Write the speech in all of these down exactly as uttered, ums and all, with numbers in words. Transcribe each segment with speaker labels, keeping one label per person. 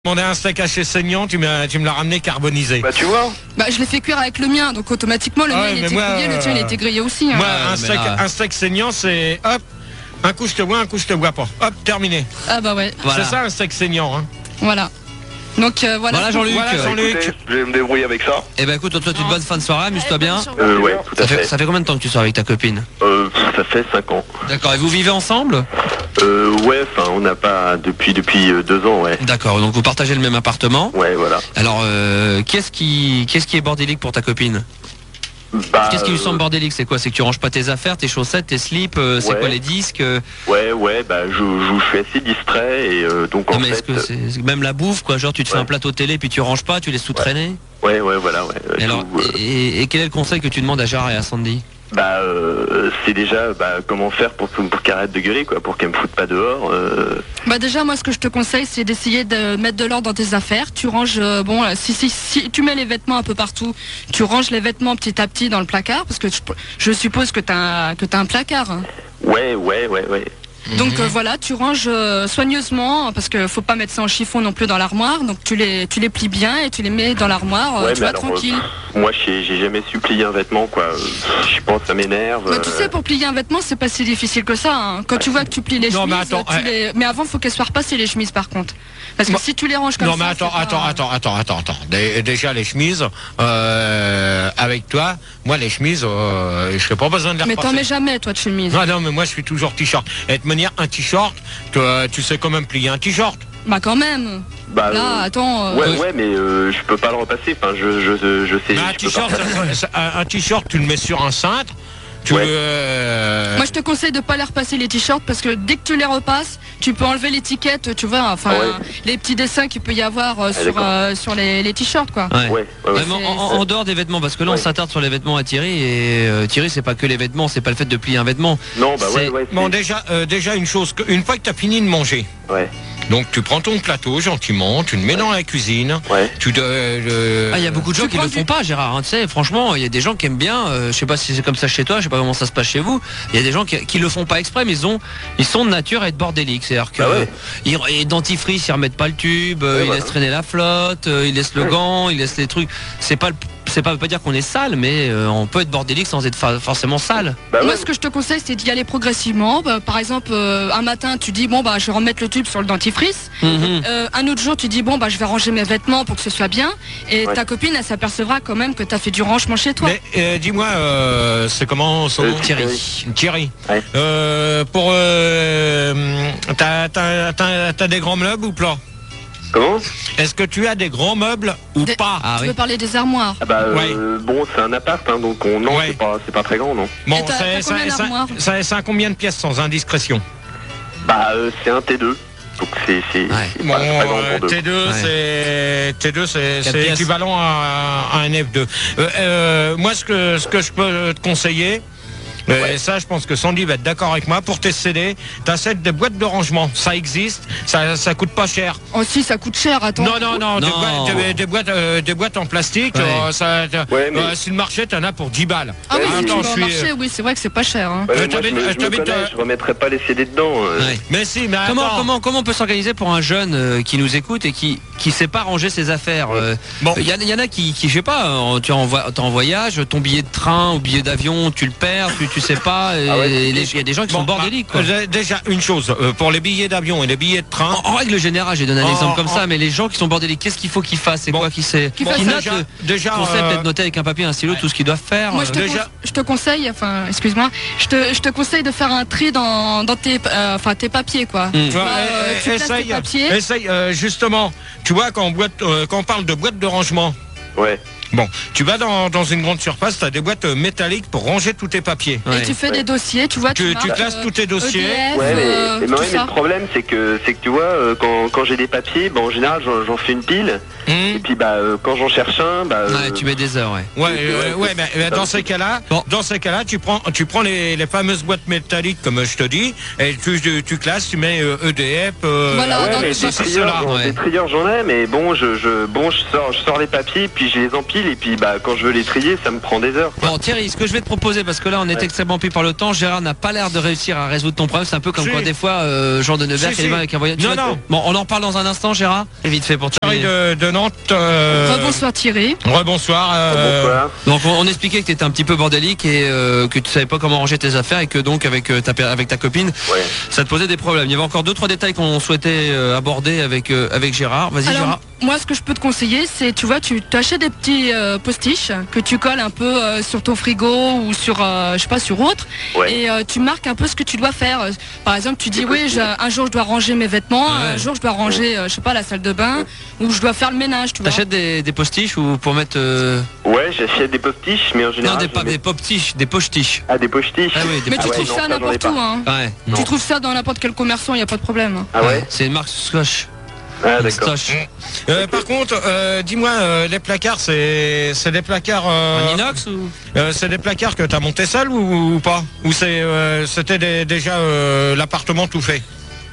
Speaker 1: demandé un steak haché saignant, tu, tu me l'as ramené carbonisé.
Speaker 2: Bah tu vois.
Speaker 3: Bah je l'ai fait cuire avec le mien, donc automatiquement le
Speaker 1: ah
Speaker 3: mien
Speaker 1: ouais,
Speaker 3: il était
Speaker 1: moi,
Speaker 3: grillé, le tien il était grillé aussi. Hein.
Speaker 1: Moi
Speaker 3: ah,
Speaker 1: un, steak,
Speaker 4: là...
Speaker 1: un steak saignant c'est hop, un coup je te vois, un coup je te vois pas. Hop, terminé.
Speaker 3: Ah bah ouais.
Speaker 1: Voilà. C'est ça un steak saignant. Hein.
Speaker 3: Voilà. Donc euh, voilà,
Speaker 4: voilà Jean-Luc.
Speaker 1: Voilà, Jean-Luc.
Speaker 2: Écoutez, je vais me débrouiller avec ça.
Speaker 4: Eh ben écoute, toi tu une bonne fin de soirée, amuse-toi bien.
Speaker 2: Euh, ouais, tout
Speaker 4: Ça
Speaker 2: à
Speaker 4: fait,
Speaker 2: fait.
Speaker 4: ça fait combien de temps que tu sors avec ta copine?
Speaker 2: Euh, ça fait cinq ans.
Speaker 4: D'accord, et vous vivez ensemble?
Speaker 2: Euh, ouais, enfin, on n'a pas depuis depuis euh, deux ans, ouais.
Speaker 4: D'accord, donc vous partagez le même appartement.
Speaker 2: Ouais, voilà.
Speaker 4: Alors, euh, qu'est-ce qui, qu'est-ce qui est bordélique pour ta copine?
Speaker 2: Bah,
Speaker 4: Qu'est-ce qui lui
Speaker 2: euh,
Speaker 4: semble bordélique? C'est quoi? C'est que tu ranges pas tes affaires, tes chaussettes, tes slips, euh, c'est
Speaker 2: Ouais.
Speaker 4: quoi les disques? euh,
Speaker 2: Ouais, ouais, bah, je, je, je suis assez distrait et euh, donc
Speaker 4: Non
Speaker 2: en
Speaker 4: mais
Speaker 2: fait.
Speaker 4: est-ce que c'est c'est même la bouffe, quoi? Genre tu te fais
Speaker 2: Ouais.
Speaker 4: un plateau télé puis tu ranges pas, tu laisses tout
Speaker 2: Ouais.
Speaker 4: traîner?
Speaker 2: Ouais, ouais, voilà, ouais.
Speaker 4: Et
Speaker 2: Je
Speaker 4: alors,
Speaker 2: vous, euh,
Speaker 4: et, et quel est le conseil que tu demandes à Gérard et à Sandy?
Speaker 2: Bah, euh, c'est déjà bah, comment faire pour, pour qu'elle arrête de gueuler, quoi, pour qu'elle me foute pas dehors. Euh...
Speaker 3: Bah déjà moi ce que je te conseille c'est d'essayer de mettre de l'ordre dans tes affaires. Tu ranges euh, bon si, si si tu mets les vêtements un peu partout, tu ranges les vêtements petit à petit dans le placard parce que je, je suppose que t'as que t'as un placard. Hein.
Speaker 2: Ouais, ouais, ouais, ouais.
Speaker 3: Donc euh, voilà, tu ranges euh, soigneusement parce que faut pas mettre ça en chiffon non plus dans l'armoire. Donc tu les tu les plies bien et tu les mets dans l'armoire. Euh,
Speaker 2: Ouais,
Speaker 3: tu
Speaker 2: mais
Speaker 3: vas
Speaker 2: alors,
Speaker 3: tranquille.
Speaker 2: euh, moi, j'ai j'ai jamais su plier un vêtement, quoi. Euh, Je pense que ça m'énerve.
Speaker 3: Mais tu
Speaker 2: euh,
Speaker 3: sais, pour plier un vêtement, c'est pas si difficile que ça. Hein. Quand tu vois que tu plies les
Speaker 1: Non, mais
Speaker 3: chemises,
Speaker 1: attends,
Speaker 3: tu
Speaker 1: ouais.
Speaker 3: les... mais avant, faut qu'elles soient repassées les chemises, par contre. Parce que
Speaker 1: Moi-
Speaker 3: si tu les ranges comme
Speaker 1: Non
Speaker 3: ça,
Speaker 1: mais attends,
Speaker 3: c'est pas-
Speaker 1: attends, attends, attends, attends, attends. Dé- Déjà les chemises, euh, avec toi, moi les chemises, euh, je n'ai pas besoin de les
Speaker 3: Mais t'en
Speaker 1: repasser.
Speaker 3: mets jamais, toi, de chemise.
Speaker 1: Non, non, mais moi je suis toujours t-shirt. Et de manière, un t-shirt, tu, tu sais quand même plier un t-shirt.
Speaker 3: Bah quand même.
Speaker 2: Bah,
Speaker 3: Là,
Speaker 2: euh,
Speaker 3: attends. euh,
Speaker 2: Ouais,
Speaker 4: Euh,
Speaker 2: ouais, mais euh, je peux pas le repasser. Enfin, je, je, je, je sais.
Speaker 1: Mais un
Speaker 2: je peux
Speaker 1: t-shirt,
Speaker 2: pas-
Speaker 1: ça- ça- un, un t-shirt, tu le mets sur un cintre. Tu
Speaker 2: Ouais.
Speaker 1: euh,
Speaker 3: Moi, je te conseille de pas les repasser les t-shirts parce que dès que tu les repasses, tu peux enlever l'étiquette, tu vois, enfin,
Speaker 2: Ah ouais.
Speaker 3: les petits dessins qu'il peut y avoir euh, sur,
Speaker 2: d'accord.
Speaker 3: euh, sur les, les t-shirts, quoi.
Speaker 4: Ouais.
Speaker 2: Ouais, ouais, ouais.
Speaker 4: Vraiment, en, en- en dehors des vêtements, parce que là on
Speaker 2: Ouais.
Speaker 4: s'attarde sur les vêtements à Thierry et euh, Thierry c'est pas que les vêtements, c'est pas le fait de plier un vêtement.
Speaker 2: Non, bah ouais,
Speaker 4: C'est-
Speaker 2: ouais.
Speaker 1: Bon,
Speaker 2: c'est-
Speaker 1: déjà, euh, déjà une chose, que- une fois que tu as fini de manger,
Speaker 2: Ouais,
Speaker 1: donc tu prends ton plateau gentiment, tu le mets dans la cuisine,
Speaker 2: ouais.
Speaker 1: tu de, euh,
Speaker 4: Ah, il y a beaucoup de gens
Speaker 3: Tu
Speaker 4: qui
Speaker 3: prends
Speaker 4: le
Speaker 3: du-
Speaker 4: font pas, Gérard. hein, tu sais, franchement, il y a des gens qui aiment bien. euh, je sais pas si c'est comme ça chez toi, je sais pas comment ça se passe chez vous. Il y a des gens qui, qui le font pas exprès, mais ils ont, ils sont de nature à être bordéliques. C'est-à-dire que
Speaker 2: Bah ouais.
Speaker 4: ils, ils dentifrice, ils remettent pas le tube, euh,
Speaker 2: Ouais,
Speaker 4: ils
Speaker 2: voilà.
Speaker 4: laissent traîner la flotte, euh, ils laissent le
Speaker 2: Ouais.
Speaker 4: gant, ils laissent les trucs. C'est pas, le- c'est pas, veut pas dire qu'on est sale, mais euh, on peut être bordélique sans être fa- forcément sale.
Speaker 2: Bah
Speaker 3: Moi,
Speaker 2: ouais.
Speaker 3: ce que je te conseille, c'est d'y aller progressivement. Bah, par exemple, euh, un matin, tu dis bon bah je vais remettre le tube sur le dentifrice.
Speaker 4: Mhm.
Speaker 3: Euh, un autre jour, tu dis bon bah je vais ranger mes vêtements pour que ce soit bien. Et
Speaker 2: Ouais.
Speaker 3: ta copine, elle s'apercevra quand même que t'as fait du rangement chez toi.
Speaker 1: Mais euh, dis-moi, euh, c'est comment son
Speaker 2: Euh,
Speaker 1: nom
Speaker 4: Thierry.
Speaker 1: Thierry.
Speaker 2: Ouais.
Speaker 1: Euh, pour euh, t'as, t'as, t'as, t'as des grands meubles ou pas?
Speaker 2: Comment?
Speaker 1: Est-ce que tu as des grands meubles ou
Speaker 3: Des-
Speaker 1: pas?
Speaker 4: Ah
Speaker 3: Tu
Speaker 4: oui.
Speaker 3: veux parler des armoires.
Speaker 2: Ah bah euh, bon, c'est un appart, hein, donc on non,
Speaker 1: Ouais.
Speaker 2: c'est pas, c'est pas très grand, non.
Speaker 1: Bon,
Speaker 3: Et t'as-
Speaker 1: c'est,
Speaker 3: t'as combien
Speaker 1: c'est-
Speaker 3: d'armoires
Speaker 1: c'est- c'est- c'est un combien de pièces sans indiscrétion?
Speaker 2: Bah euh, c'est un T deux, donc c'est c'est
Speaker 4: Ouais.
Speaker 2: c'est
Speaker 1: Bon,
Speaker 2: pas, c'est pas grand
Speaker 1: euh,
Speaker 2: pour deux.
Speaker 1: T deux,
Speaker 4: Ouais.
Speaker 1: c'est T deux, c'est,
Speaker 4: Quatre
Speaker 1: c'est
Speaker 4: pièces.
Speaker 1: équivalent à, à un F deux. Euh, euh, moi, ce que ce que je peux te conseiller. euh,
Speaker 2: Ouais.
Speaker 1: Et ça, je pense que Sandy va être d'accord avec moi. Pour tes C D, t'achètes des boîtes de rangement. Ça existe, ça, ça coûte pas cher.
Speaker 3: Oh si, ça coûte cher. Attends.
Speaker 1: Non, non, non, Des,
Speaker 4: Non.
Speaker 1: boîtes, des, des boîtes, euh, des boîtes en plastique.
Speaker 4: Ouais.
Speaker 1: euh, ça,
Speaker 2: Ouais, mais-
Speaker 1: euh, sur le marché, t'en as pour dix balles.
Speaker 3: Ah oui,
Speaker 2: Ouais,
Speaker 3: si
Speaker 2: mais-
Speaker 3: tu
Speaker 1: Attends,
Speaker 3: vas au
Speaker 1: je suis,
Speaker 3: marché, oui, c'est vrai que c'est pas cher. Hein.
Speaker 2: Ouais, mais
Speaker 1: Euh,
Speaker 2: moi, je
Speaker 1: t'habites-
Speaker 2: me,
Speaker 1: euh,
Speaker 2: je me
Speaker 1: t'habites,
Speaker 2: connais,
Speaker 1: euh,
Speaker 2: je remettrai pas les C D dedans. euh.
Speaker 4: Ouais.
Speaker 1: Mais si, mais
Speaker 4: Comment,
Speaker 1: attends.
Speaker 4: comment, comment on peut s'organiser pour un jeune euh, qui nous écoute et qui qui sait pas ranger ses affaires? euh,
Speaker 1: Bon.
Speaker 4: Il y, en- il y en a qui, qui je sais pas, euh, tu es en, voi- t'es en voyage, ton billet de train ou billet d'avion, tu le perds, tu, tu sais pas. Et
Speaker 2: Ah ouais,
Speaker 4: et les- il y a des gens qui sont
Speaker 1: Bon,
Speaker 4: bordéliques.
Speaker 1: bah,
Speaker 4: quoi.
Speaker 1: euh, déjà, une chose, euh, pour les billets d'avion et les billets de train,
Speaker 4: En, en règle générale, j'ai donné un
Speaker 1: En-
Speaker 4: exemple comme
Speaker 1: en-
Speaker 4: ça, mais les gens qui sont bordéliques, qu'est-ce qu'il faut qu'ils fassent? C'est
Speaker 1: Bon.
Speaker 4: quoi qui c'est
Speaker 3: Qu'il
Speaker 4: qui
Speaker 3: fasse
Speaker 4: note
Speaker 1: déjà,
Speaker 4: le
Speaker 1: déjà,
Speaker 4: concept
Speaker 1: euh,
Speaker 4: d'être noté avec un papier, un stylo, tout ce qu'ils doivent faire.
Speaker 3: Moi, je te,
Speaker 4: euh,
Speaker 1: déjà-
Speaker 3: conse- je te conseille, enfin, excuse-moi, je te, je te conseille de faire un tri dans, dans tes, euh, enfin, tes papiers, quoi.
Speaker 4: Hmm.
Speaker 1: tu vois,
Speaker 3: Bah,
Speaker 1: euh,
Speaker 3: euh, tu places tes
Speaker 1: essaye,
Speaker 3: papiers.
Speaker 1: essaye, euh, justement, tu vois, quand on, boîte, euh, quand on parle de boîte de rangement,
Speaker 2: Ouais.
Speaker 1: bon, tu vas dans, dans une grande surface, tu as des boîtes euh, métalliques pour ranger tous tes papiers.
Speaker 4: Ouais.
Speaker 3: Et tu fais
Speaker 2: Ouais.
Speaker 3: des dossiers, tu vois.
Speaker 1: Tu, tu
Speaker 3: marques,
Speaker 1: classes
Speaker 3: euh,
Speaker 1: tous tes dossiers.
Speaker 3: E D F,
Speaker 2: Ouais, mais,
Speaker 3: euh,
Speaker 2: mais,
Speaker 3: tout
Speaker 2: ouais, mais
Speaker 3: ça.
Speaker 2: le problème c'est que c'est que tu vois euh, quand, quand j'ai des papiers, bah, en général j'en, j'en fais une pile
Speaker 1: Hum.
Speaker 2: et puis bah euh, quand j'en cherche un, bah euh,
Speaker 4: Ouais, tu mets des heures, ouais.
Speaker 1: Ouais,
Speaker 2: c'est-
Speaker 1: euh,
Speaker 2: ouais,
Speaker 1: ouais,
Speaker 2: c'est-
Speaker 1: mais
Speaker 2: c'est
Speaker 1: euh,
Speaker 2: ça
Speaker 1: dans
Speaker 2: aussi.
Speaker 1: ces cas-là,
Speaker 4: Bon.
Speaker 1: dans ces cas-là, tu prends, tu prends les, les fameuses boîtes métalliques comme je te dis, et tu, tu, tu classes, tu mets euh, E D F. euh,
Speaker 3: Voilà,
Speaker 2: Ah ouais,
Speaker 3: dans
Speaker 2: mais
Speaker 3: le
Speaker 2: des
Speaker 3: sens-
Speaker 1: ceci,
Speaker 2: trieurs,
Speaker 1: cela.
Speaker 2: j'en-
Speaker 4: Ouais.
Speaker 2: des trieurs, j'en ai, mais bon, je, je, bon, je sors, je sors les papiers, puis je les empile facile et puis bah quand je veux les trier, ça me prend des heures.
Speaker 4: Bon Thierry, ce que je vais te proposer, parce que là on est
Speaker 2: Ouais.
Speaker 4: extrêmement pris par le temps, Gérard n'a pas l'air de réussir à résoudre ton problème, c'est un peu comme
Speaker 1: Si.
Speaker 4: quoi des fois euh, Jean de Nevers
Speaker 1: Si,
Speaker 4: qui est
Speaker 1: si.
Speaker 4: avec un voyage. Tu
Speaker 1: Non,
Speaker 4: vas te-
Speaker 1: non.
Speaker 4: Bon, on en reparle dans un instant, Gérard. Et vite fait pour
Speaker 1: Thierry
Speaker 4: terminer.
Speaker 1: de, de Nantes. Euh...
Speaker 3: Rebonsoir Thierry.
Speaker 1: Rebonsoir. euh,
Speaker 2: Bonsoir.
Speaker 4: Donc on, on expliquait que tu étais un petit peu bordélique et euh, que tu savais pas comment ranger tes affaires et que donc avec euh, ta, avec ta copine,
Speaker 2: Ouais.
Speaker 4: ça te posait des problèmes. Il y avait encore deux trois détails qu'on souhaitait euh, aborder avec euh, avec Gérard. Vas-y
Speaker 3: Alors,
Speaker 4: Gérard.
Speaker 3: moi, ce que je peux te conseiller, c'est, tu vois, tu t'achètes des petits euh, postiches que tu colles un peu euh, sur ton frigo ou sur, euh, je sais pas, sur autre,
Speaker 2: Ouais.
Speaker 3: et euh, tu marques un peu ce que tu dois faire. Euh, Par exemple, tu dis, oui, je- un jour je dois ranger mes vêtements,
Speaker 4: Ouais.
Speaker 3: un jour je dois ranger, euh, je sais pas, la salle de bain, ou je dois faire le ménage, tu vois.
Speaker 4: T'achètes des, des postiches ou pour mettre euh,
Speaker 2: Ouais, j'achète des postiches, mais en
Speaker 4: non
Speaker 2: général.
Speaker 4: des
Speaker 2: je
Speaker 4: pas
Speaker 2: mets-
Speaker 4: des pop-tiches, des postiches.
Speaker 2: Ah, des postiches.
Speaker 4: Ah oui, des
Speaker 3: Mais tu
Speaker 2: Ah ouais,
Speaker 3: trouves
Speaker 2: non,
Speaker 3: ça
Speaker 2: ça, j'en ai
Speaker 3: n'importe
Speaker 2: pas.
Speaker 3: où, hein.
Speaker 4: Ouais.
Speaker 2: Non.
Speaker 3: Tu trouves ça dans n'importe quel commerçant, il n'y a pas de problème.
Speaker 2: Ah ouais.
Speaker 4: C'est une marque Scotch.
Speaker 2: Ah d'accord.
Speaker 4: Scotch.
Speaker 1: euh, par contre, euh, dis-moi, euh, les placards, c'est c'est des placards. euh,
Speaker 4: Un inox ou
Speaker 1: euh, c'est des placards que t'as monté seul ou, ou pas? Ou c'est euh, c'était des- déjà euh, l'appartement tout fait?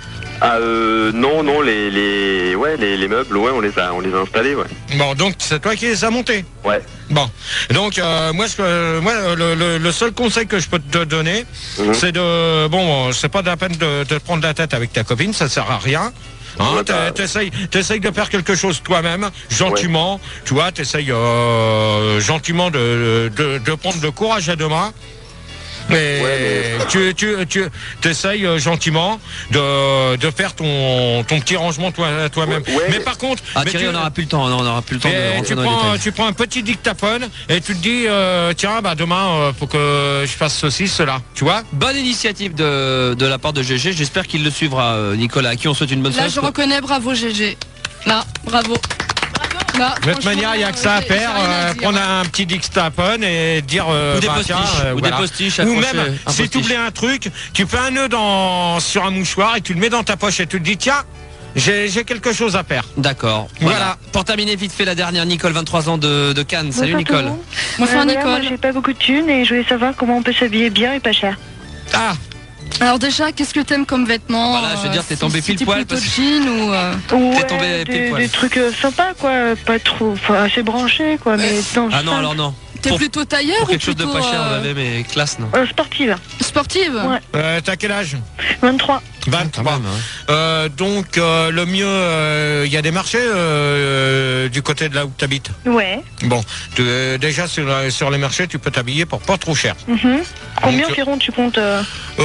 Speaker 2: Ah euh, non non les les ouais les, les meubles ouais on les a on les a installés ouais.
Speaker 1: Bon, donc c'est toi qui les as montés.
Speaker 2: Ouais.
Speaker 1: Bon, donc euh, moi, ce que, moi le, le- le seul conseil que je peux te donner,
Speaker 2: Mhm.
Speaker 1: c'est de, bon, c'est pas de la peine de, de te prendre la tête avec ta copine, ça sert à rien. Hein,
Speaker 2: Ouais,
Speaker 1: t'es-
Speaker 2: bah,
Speaker 1: t'essayes, t'essayes de faire quelque chose toi-même, gentiment, tu vois, t'essayes euh, gentiment de, de, de prendre le courage à deux mains. Mais,
Speaker 2: Ouais, mais-
Speaker 1: tu, tu, tu essayes gentiment de, de faire ton, ton petit rangement toi, toi-même.
Speaker 2: Ouais, ouais,
Speaker 1: mais
Speaker 2: mais-
Speaker 1: par contre,
Speaker 4: Ah
Speaker 1: mais
Speaker 4: Thierry,
Speaker 1: tu-
Speaker 4: on n'aura plus le temps, non, on n'aura plus le temps de
Speaker 1: et
Speaker 4: rentrer
Speaker 1: tu,
Speaker 4: dans les
Speaker 1: prends,
Speaker 4: détails.
Speaker 1: tu prends un petit dictaphone et tu te dis euh, tiens bah demain euh, faut que je fasse ceci cela, tu vois.
Speaker 4: Bonne initiative de, de la part de G G, j'espère qu'il le suivra euh, Nicolas, à qui on souhaite une bonne
Speaker 3: Là,
Speaker 4: soirée.
Speaker 3: je reconnais, bravo G G. Là, bravo. Là,
Speaker 1: De toute manière il n'y a que ça à
Speaker 3: franchement, j'ai-
Speaker 1: faire,
Speaker 3: j'ai rien à
Speaker 1: euh,
Speaker 3: dire.
Speaker 1: prendre un petit dictaphone et dire euh,
Speaker 4: Ou des
Speaker 1: bah,
Speaker 4: postiches,
Speaker 1: tiens, euh,
Speaker 4: ou
Speaker 1: voilà.
Speaker 4: des postiches
Speaker 1: Ou
Speaker 4: accrochés,
Speaker 1: même
Speaker 4: un
Speaker 1: si tu
Speaker 4: postiche.
Speaker 1: oublies un truc, tu fais un nœud dans, sur un mouchoir et tu le mets dans ta poche et tu te dis tiens j'ai j'ai quelque chose à faire.
Speaker 4: D'accord. Voilà.
Speaker 1: Voilà.
Speaker 4: Pour terminer vite fait la dernière, Nicole, vingt-trois ans de, de Cannes. Salut
Speaker 5: Bonsoir tout le
Speaker 4: Nicole.
Speaker 5: monde.
Speaker 3: Bonsoir
Speaker 5: Euh, voilà,
Speaker 3: Nicole.
Speaker 5: moi, j'ai pas beaucoup de thunes et je voulais savoir comment on peut s'habiller bien et pas cher.
Speaker 1: Ah
Speaker 3: Alors déjà, qu'est-ce que t'aimes comme vêtements?
Speaker 4: Voilà, je veux dire, t'es
Speaker 3: si-
Speaker 4: tombé
Speaker 3: si
Speaker 4: pile
Speaker 3: t'es
Speaker 4: poil
Speaker 3: plutôt
Speaker 4: parce que-
Speaker 3: jean ou... euh,
Speaker 5: Ouais,
Speaker 4: tombé pile
Speaker 5: des,
Speaker 4: poil.
Speaker 5: des trucs euh, sympas quoi, pas trop, enfin, assez branchés quoi, mais dans
Speaker 4: Ah non,
Speaker 5: simple.
Speaker 4: alors non.
Speaker 3: T'es
Speaker 4: Pour,
Speaker 3: plutôt tailleur
Speaker 4: pour
Speaker 3: ou
Speaker 4: quelque chose de
Speaker 3: plutôt
Speaker 4: pas cher, on
Speaker 3: euh,
Speaker 4: avait mais classe, non.
Speaker 5: Euh, sportive,
Speaker 3: sportive?
Speaker 5: Ouais.
Speaker 1: euh, t'as quel âge?
Speaker 5: vingt-trois.
Speaker 4: Quand
Speaker 1: vingt-trois.
Speaker 4: même, hein.
Speaker 1: Euh, donc euh, le mieux, euh, il y a des marchés euh, du côté de là où tu habites.
Speaker 5: Ouais.
Speaker 1: Bon, tu- euh, déjà sur, la- sur les marchés, tu peux t'habiller pour pas trop cher.
Speaker 5: Mhm. Combien
Speaker 1: Donc,
Speaker 5: environ tu comptes euh,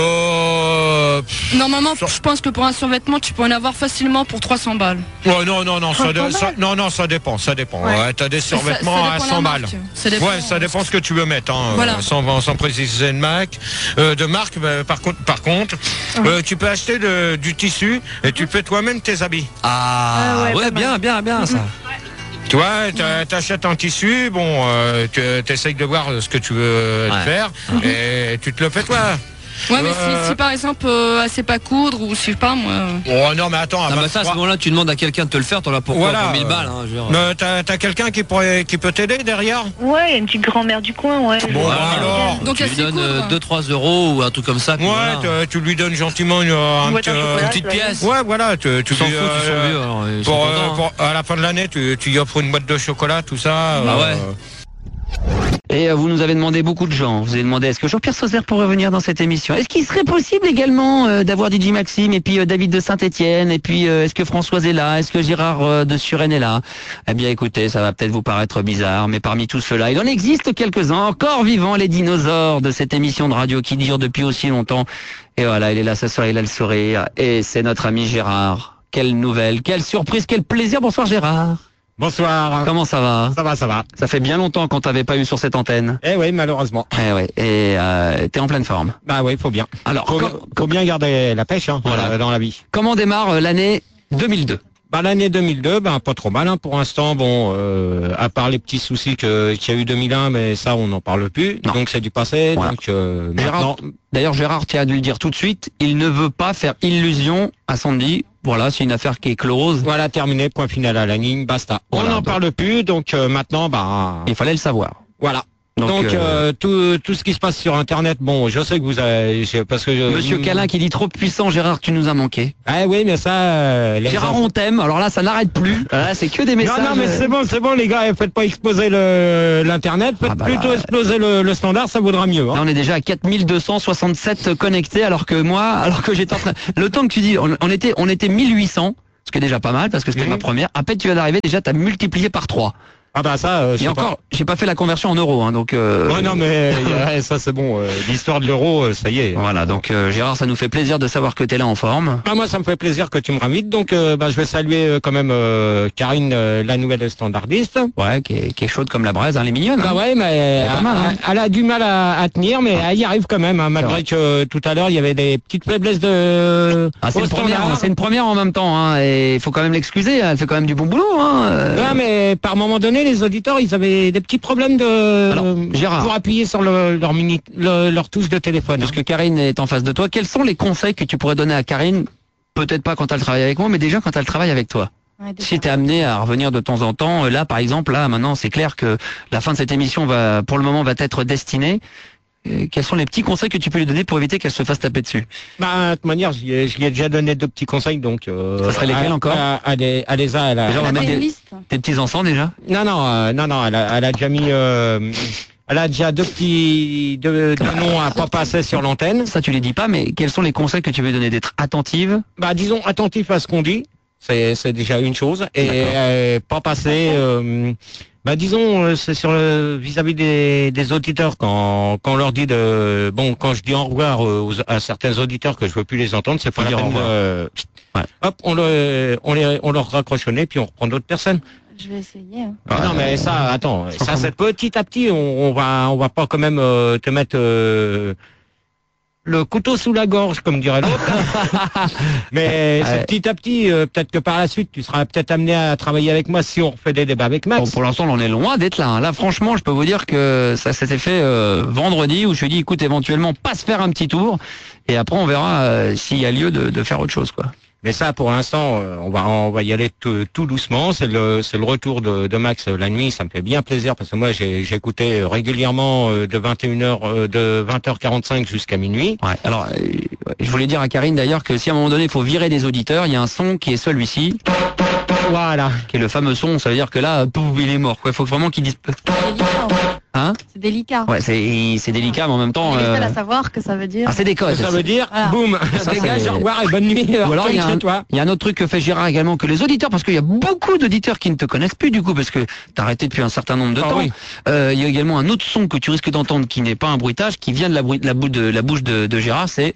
Speaker 1: Euh,
Speaker 3: Normalement,
Speaker 1: Sur-
Speaker 3: je pense que pour un survêtement, tu peux en avoir facilement pour trois cents balles.
Speaker 1: ouais, non, non, non, ça,
Speaker 5: trois cents
Speaker 1: ça-
Speaker 5: balles
Speaker 1: non, non, ça dépend, ça dépend.
Speaker 5: Ouais.
Speaker 1: Ouais, t'as des
Speaker 3: Ça-
Speaker 1: survêtements
Speaker 3: ça
Speaker 1: à
Speaker 3: dépend
Speaker 1: cent
Speaker 3: la
Speaker 1: balles.
Speaker 3: marque. Ça dépend.
Speaker 1: Ouais, ça dépend ce que tu veux mettre, hein,
Speaker 3: Voilà.
Speaker 1: euh, sans, sans préciser de marque. Euh, de marque, bah, par contre, par contre, euh, tu peux acheter de- du tissu et tu fais toi-même tes habits.
Speaker 4: Ah,
Speaker 5: Ah ouais,
Speaker 4: ouais,
Speaker 5: pas
Speaker 4: bien,
Speaker 5: mal.
Speaker 4: bien, bien ça.
Speaker 1: Tu vois, t'a- t'achètes un tissu, bon, euh, tu essayes de voir ce que tu veux euh,
Speaker 4: Ouais.
Speaker 1: faire et tu te le fais toi.
Speaker 3: Ouais, mais
Speaker 1: Euh,
Speaker 3: si, si par exemple, euh, elle sait pas coudre ou je sais pas moi. euh,
Speaker 1: Oh non, mais attends, à
Speaker 4: Ah bah ça, à ce
Speaker 1: vingt-trois,
Speaker 4: moment-là, tu demandes à quelqu'un de te le faire, t'en as pour quoi,
Speaker 1: Voilà,
Speaker 4: pour mille
Speaker 1: euh,
Speaker 4: balles, hein, je veux dire.
Speaker 1: mais t'as t'as quelqu'un qui pourrait, qui peut t'aider derrière.
Speaker 5: Ouais, il y a une petite grand-mère du coin, ouais.
Speaker 1: Bon,
Speaker 5: Je-
Speaker 4: Voilà.
Speaker 1: alors.
Speaker 3: Donc
Speaker 4: tu
Speaker 3: elle
Speaker 4: lui
Speaker 3: sait
Speaker 4: donnes euh,
Speaker 3: coudre.
Speaker 4: deux trois euros ou un truc comme ça. puis
Speaker 1: Ouais,
Speaker 4: voilà.
Speaker 1: tu- tu lui donnes gentiment une, un
Speaker 5: boîte
Speaker 1: petit,
Speaker 5: en
Speaker 1: euh,
Speaker 5: chocolat,
Speaker 4: Une petite
Speaker 5: ça va.
Speaker 4: pièce.
Speaker 1: ouais, voilà, tu, tu
Speaker 4: Tu s'en
Speaker 1: lui,
Speaker 4: fous, tu
Speaker 1: euh,
Speaker 4: sont vieux, alors ils sont
Speaker 1: Pour, euh,
Speaker 4: contents, hein.
Speaker 1: pour- à la fin de l'année, tu, tu y offres une boîte de chocolat, tout ça.
Speaker 4: Bah
Speaker 1: euh,
Speaker 4: ouais.
Speaker 6: Et euh, vous nous avez demandé, beaucoup de gens, vous avez demandé est-ce que Jean-Pierre Sauzère pourrait revenir dans cette émission? Est-ce qu'il serait possible également euh, d'avoir D J Maxime et puis euh, David de Saint-Étienne et puis euh, est-ce que Françoise est là? Est-ce que Gérard euh, de Suresnes est là? Eh bien écoutez, ça va peut-être vous paraître bizarre, mais parmi tout cela, il en existe quelques-uns encore vivants, les dinosaures de cette émission de radio qui dure depuis aussi longtemps. Et voilà, il est là ce soir, il a le sourire et c'est notre ami Gérard. Quelle nouvelle, quelle surprise, quel plaisir. Bonsoir Gérard.
Speaker 7: Bonsoir.
Speaker 6: Comment ça va?
Speaker 7: Ça va, ça va.
Speaker 6: Ça fait bien longtemps qu'on t'avait pas eu sur cette antenne.
Speaker 7: Eh oui, malheureusement.
Speaker 6: Eh ouais, et euh, t'es en pleine forme.
Speaker 7: Bah oui, faut bien.
Speaker 6: Alors,
Speaker 7: Faut,
Speaker 6: com-
Speaker 7: faut bien garder la pêche hein,
Speaker 6: Voilà.
Speaker 7: euh, dans la vie.
Speaker 6: comment démarre euh, l'année deux mille deux?
Speaker 7: Bah l'année deux mille deux, bah pas trop mal hein, pour l'instant. Bon, euh, à part les petits soucis que qu'il y a eu deux mille un, mais ça on n'en parle plus.
Speaker 6: Non.
Speaker 7: Donc c'est du passé.
Speaker 6: Voilà.
Speaker 7: Donc euh,
Speaker 6: Gérard,
Speaker 7: maintenant,
Speaker 6: D'ailleurs, Gérard tient à lui le dire tout de suite, il ne veut pas faire illusion à Sandy. Voilà, c'est une affaire qui est close.
Speaker 7: voilà, terminé, point final à la ligne, basta.
Speaker 6: Voilà,
Speaker 7: on n'en
Speaker 6: donc.
Speaker 7: parle plus. Donc euh, maintenant, bah
Speaker 6: Il fallait le savoir.
Speaker 7: voilà.
Speaker 6: Donc,
Speaker 7: Donc
Speaker 6: euh,
Speaker 7: euh, tout, tout ce qui se passe sur Internet, bon, je sais que vous avez, je- parce que je,
Speaker 6: Monsieur Calin qui dit trop puissant, Gérard, tu nous as manqué.
Speaker 7: Ah oui, mais ça. euh, les
Speaker 6: Gérard,
Speaker 7: enfants-
Speaker 6: on t'aime. Alors là, ça n'arrête plus. Là, c'est que des messages.
Speaker 7: Non, non, mais c'est bon, c'est bon, les gars, faites pas exploser le l'internet, faites
Speaker 6: Ah bah
Speaker 7: plutôt
Speaker 6: là.
Speaker 7: exploser le, le standard, ça vaudra mieux. Hein.
Speaker 6: Là, on est déjà à quatre mille deux cent soixante-sept connectés, alors que moi, alors que j'étais en train, le temps que tu dis, on, on était, on était mille huit cents, ce qui est déjà pas mal, parce que c'était
Speaker 7: Mhm.
Speaker 6: ma première. À peine tu viens d'arriver, déjà, t'as multiplié par trois.
Speaker 7: Ah bah ça, euh, je
Speaker 6: Et
Speaker 7: sais
Speaker 6: encore, j'ai pas fait la conversion en euros, hein, donc. Euh,
Speaker 7: pas. Ouais, non, mais euh, ça c'est bon. euh, L'histoire de l'euro, euh, ça y est.
Speaker 6: Voilà, donc euh, Gérard, ça nous fait plaisir de savoir que t'es là en forme.
Speaker 7: Ah, moi, ça me fait plaisir que tu me invites. Donc, euh, bah, je vais saluer euh, quand même euh, Karine, euh, la nouvelle standardiste.
Speaker 6: Ouais, qui est, qui est chaude comme la braise, hein, les mignonne.
Speaker 7: Bah
Speaker 6: Hein.
Speaker 7: ouais, mais
Speaker 6: Elle est pas
Speaker 7: elle,
Speaker 6: mal, hein.
Speaker 7: elle a du mal à, à tenir, mais elle y arrive quand même, hein,
Speaker 6: vrai.
Speaker 7: malgré que euh, tout à l'heure il y avait des petites faiblesses de.
Speaker 6: Ah, c'est
Speaker 7: au
Speaker 6: une première,
Speaker 7: standard.
Speaker 6: hein, c'est une première en même temps, hein, et il faut quand même l'excuser. Elle fait quand même du bon boulot. Hein. euh.
Speaker 7: Ouais, mais par moment donné, les auditeurs, ils avaient des petits problèmes de
Speaker 6: Alors, Gérard.
Speaker 7: pour appuyer sur le, leur mini, le- leur touche de téléphone.
Speaker 6: Parce que Karine est en face de toi. Quels sont les conseils que tu pourrais donner à Karine? Peut-être pas quand elle travaille avec moi, mais déjà quand elle travaille avec toi.
Speaker 5: Ouais, déjà.
Speaker 6: Si tu es amené à revenir de temps en temps, là par exemple, là maintenant c'est clair que la fin de cette émission va, pour le moment, va être destinée. Euh, Quels sont les petits conseils que tu peux lui donner pour éviter qu'elle se fasse taper dessus?
Speaker 7: Bah, de toute manière, je lui ai, je lui ai déjà donné deux petits conseils, donc. Euh,
Speaker 6: Ça serait lesquels
Speaker 7: elle-
Speaker 6: encore
Speaker 7: elle- Elle est- elle les a, elle a-
Speaker 6: Déjà, on va
Speaker 5: T'as
Speaker 6: mettre
Speaker 5: fait une
Speaker 6: des,
Speaker 5: liste.
Speaker 6: des petits enfants déjà.
Speaker 7: Non, non, euh, non, non, elle a, elle a déjà mis. Euh, elle a déjà deux petits deux, deux noms à pas passer sur l'antenne.
Speaker 6: Ça tu les dis pas, mais quels sont les conseils que tu veux donner? D'être attentive.
Speaker 7: Bah, disons attentif à ce qu'on dit, c'est c'est déjà une chose, et
Speaker 6: D'accord.
Speaker 7: euh, pas passer. Euh, bah, disons, euh, c'est sur le vis-à-vis des, des auditeurs quand quand on leur dit de bon, quand je dis au revoir euh, aux- à certains auditeurs que je veux plus les entendre, c'est pas
Speaker 6: Faut
Speaker 7: la
Speaker 6: dire au
Speaker 7: peine.
Speaker 6: revoir.
Speaker 7: euh,
Speaker 6: Ouais.
Speaker 7: Hop, on le on les on leur raccroche au nez, puis on reprend d'autres personnes.
Speaker 5: Je vais essayer. hein.
Speaker 7: Ah non, mais ça, attends, ça
Speaker 6: Enfin,
Speaker 7: c'est petit à petit, on, on va on va pas quand même euh, te mettre euh, le couteau sous la gorge, comme dirait l'autre. Mais
Speaker 6: Ouais.
Speaker 7: c'est petit à petit, euh, peut-être que par la suite, tu seras peut-être amené à travailler avec moi si on refait des débats avec
Speaker 6: Bon,
Speaker 7: Max.
Speaker 6: pour l'instant, on est loin d'être là. hein. Là, franchement, je peux vous dire que ça s'était fait euh, vendredi où je lui ai dit, écoute, éventuellement, passe faire un petit tour. Et après, on verra euh, s'il y a lieu de, de faire autre chose, quoi.
Speaker 7: Mais ça, pour l'instant, euh, on va on va y aller tout, tout doucement. C'est le c'est le retour de, de Max euh, la nuit. Ça me fait bien plaisir parce que moi, j'ai j'écoutais régulièrement euh, de vingt et une heures, euh, de vingt heures quarante-cinq jusqu'à minuit.
Speaker 6: Ouais. Alors, euh, ouais, je voulais dire à Karine d'ailleurs que si à un moment donné, il faut virer des auditeurs, il y a un son qui est celui-ci,
Speaker 7: Voilà.
Speaker 6: qui est le fameux son. Ça veut dire que là, pouf, il est mort. Il faut vraiment qu'il dise.
Speaker 5: C'est délicat. en fait.
Speaker 6: Hein?
Speaker 5: C'est délicat.
Speaker 6: Ouais, c'est c'est délicat, mais en même temps.
Speaker 5: On est les
Speaker 6: euh,
Speaker 5: seuls à savoir que ça veut dire.
Speaker 6: Ah, c'est des codes.
Speaker 7: Ça veut dire,
Speaker 5: Voilà.
Speaker 7: boum,
Speaker 6: Ça,
Speaker 7: dégage,
Speaker 6: c'est-
Speaker 7: au revoir et bonne nuit.
Speaker 6: Ou alors il y, a
Speaker 7: retourne
Speaker 6: un,
Speaker 7: chez toi.
Speaker 6: il y a un autre truc que fait Gérard également, que les auditeurs, parce qu'il y a beaucoup d'auditeurs qui ne te connaissent plus du coup, parce que t'as arrêté depuis un certain nombre de
Speaker 7: Ah
Speaker 6: temps.
Speaker 7: oui.
Speaker 6: Euh, il y a également un autre son que tu risques d'entendre qui n'est pas un bruitage, qui vient de la, brui- la, bou- de, la bouche de, de Gérard, c'est...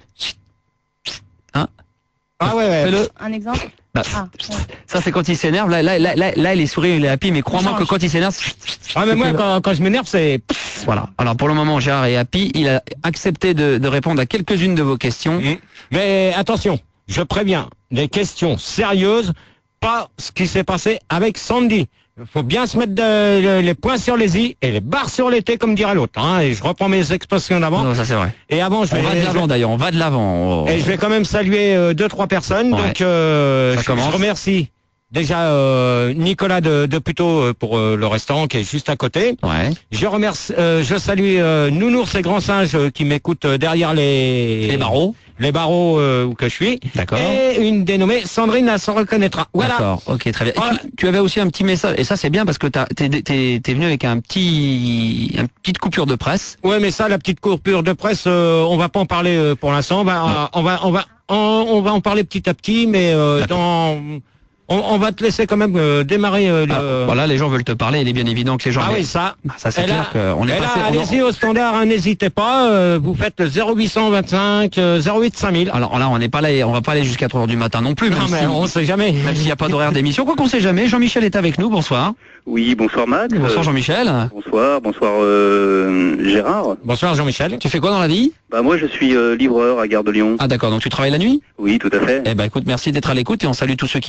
Speaker 7: Ah ouais, ouais.
Speaker 6: Fais-le.
Speaker 5: Un exemple.
Speaker 6: Bah,
Speaker 5: Ah, ouais.
Speaker 6: Ça c'est quand il s'énerve, là, là, là, là, là il est sourire, il est happy, mais crois-moi que
Speaker 7: Change.
Speaker 6: quand il s'énerve...
Speaker 7: Ah mais moi, quand, quand je m'énerve, c'est...
Speaker 6: Voilà. Alors pour le moment, Gérard est happy, il a accepté de, de répondre à quelques-unes de vos questions.
Speaker 7: Mmh. Mais attention, je préviens, des questions sérieuses, pas ce qui s'est passé avec Sandy. Il faut bien se mettre de- le- les points sur les i et les barres sur les t, comme dirait l'autre. Hein, et je reprends mes expressions d'avant.
Speaker 6: Non, ça c'est vrai.
Speaker 7: Et avant, je
Speaker 6: On
Speaker 7: vais,
Speaker 6: va de
Speaker 7: je
Speaker 6: l'avant
Speaker 7: vais-
Speaker 6: d'ailleurs, on va de l'avant. Oh.
Speaker 7: et je vais quand même saluer euh, deux, trois personnes.
Speaker 6: Ouais.
Speaker 7: Donc, euh,
Speaker 6: Ça
Speaker 7: je,
Speaker 6: commence.
Speaker 7: je remercie déjà euh, Nicolas de, de Puteaux euh, pour euh, le restaurant qui est juste à côté.
Speaker 6: Ouais.
Speaker 7: Je remercie, euh, je salue euh, Nounours et Grand Singe euh, qui m'écoutent euh, derrière les
Speaker 6: Les barreaux.
Speaker 7: les barreaux euh, où que je suis.
Speaker 6: D'accord.
Speaker 7: Et une dénommée Sandrine, elle s'en reconnaîtra. Voilà.
Speaker 6: D'accord, ok, très bien. Et
Speaker 7: Voilà.
Speaker 6: tu, tu avais aussi un petit message, et ça c'est bien parce que t'as- t'es t'es- t'es venu avec un petit, une petite coupure de presse.
Speaker 7: Ouais, mais ça, la petite coupure de presse, euh, on va pas en parler euh, pour l'instant. On va, on va, on va, on, on va en parler petit à petit, mais euh, dans, on, on va te laisser quand même euh, démarrer euh, le.
Speaker 6: Ah, voilà, les gens veulent te parler, il est bien évident que les gens...
Speaker 7: Ah oui, ça.
Speaker 6: Ah, ça c'est
Speaker 7: Et
Speaker 6: clair
Speaker 7: là,
Speaker 6: qu'on est
Speaker 7: et là,
Speaker 6: passé... on en-
Speaker 7: allez-y au standard, hein, n'hésitez pas. euh, vous faites le zéro huit cent vingt-cinq euh, zéro huit cinq mille.
Speaker 6: Alors là, on n'est pas là, on va pas aller jusqu'à trois heures du matin non plus, même
Speaker 7: Non, mais
Speaker 6: si-
Speaker 7: on sait jamais.
Speaker 6: même s'il n'y a pas d'horaire d'émission. Quoi qu'on sait jamais, Jean-Michel est avec nous, bonsoir.
Speaker 8: Oui, bonsoir Max.
Speaker 6: Bonsoir
Speaker 8: Euh,
Speaker 6: Jean-Michel.
Speaker 8: bonsoir, bonsoir euh, Gérard.
Speaker 7: Bonsoir Jean-Michel.
Speaker 6: Tu fais quoi dans la vie?
Speaker 8: Bah moi je suis euh, livreur à Gare de Lyon.
Speaker 6: Ah d'accord, donc tu travailles la nuit?
Speaker 8: Oui, tout à fait.
Speaker 6: Eh ben écoute, merci d'être à l'écoute et on salue tous ceux qui bossent et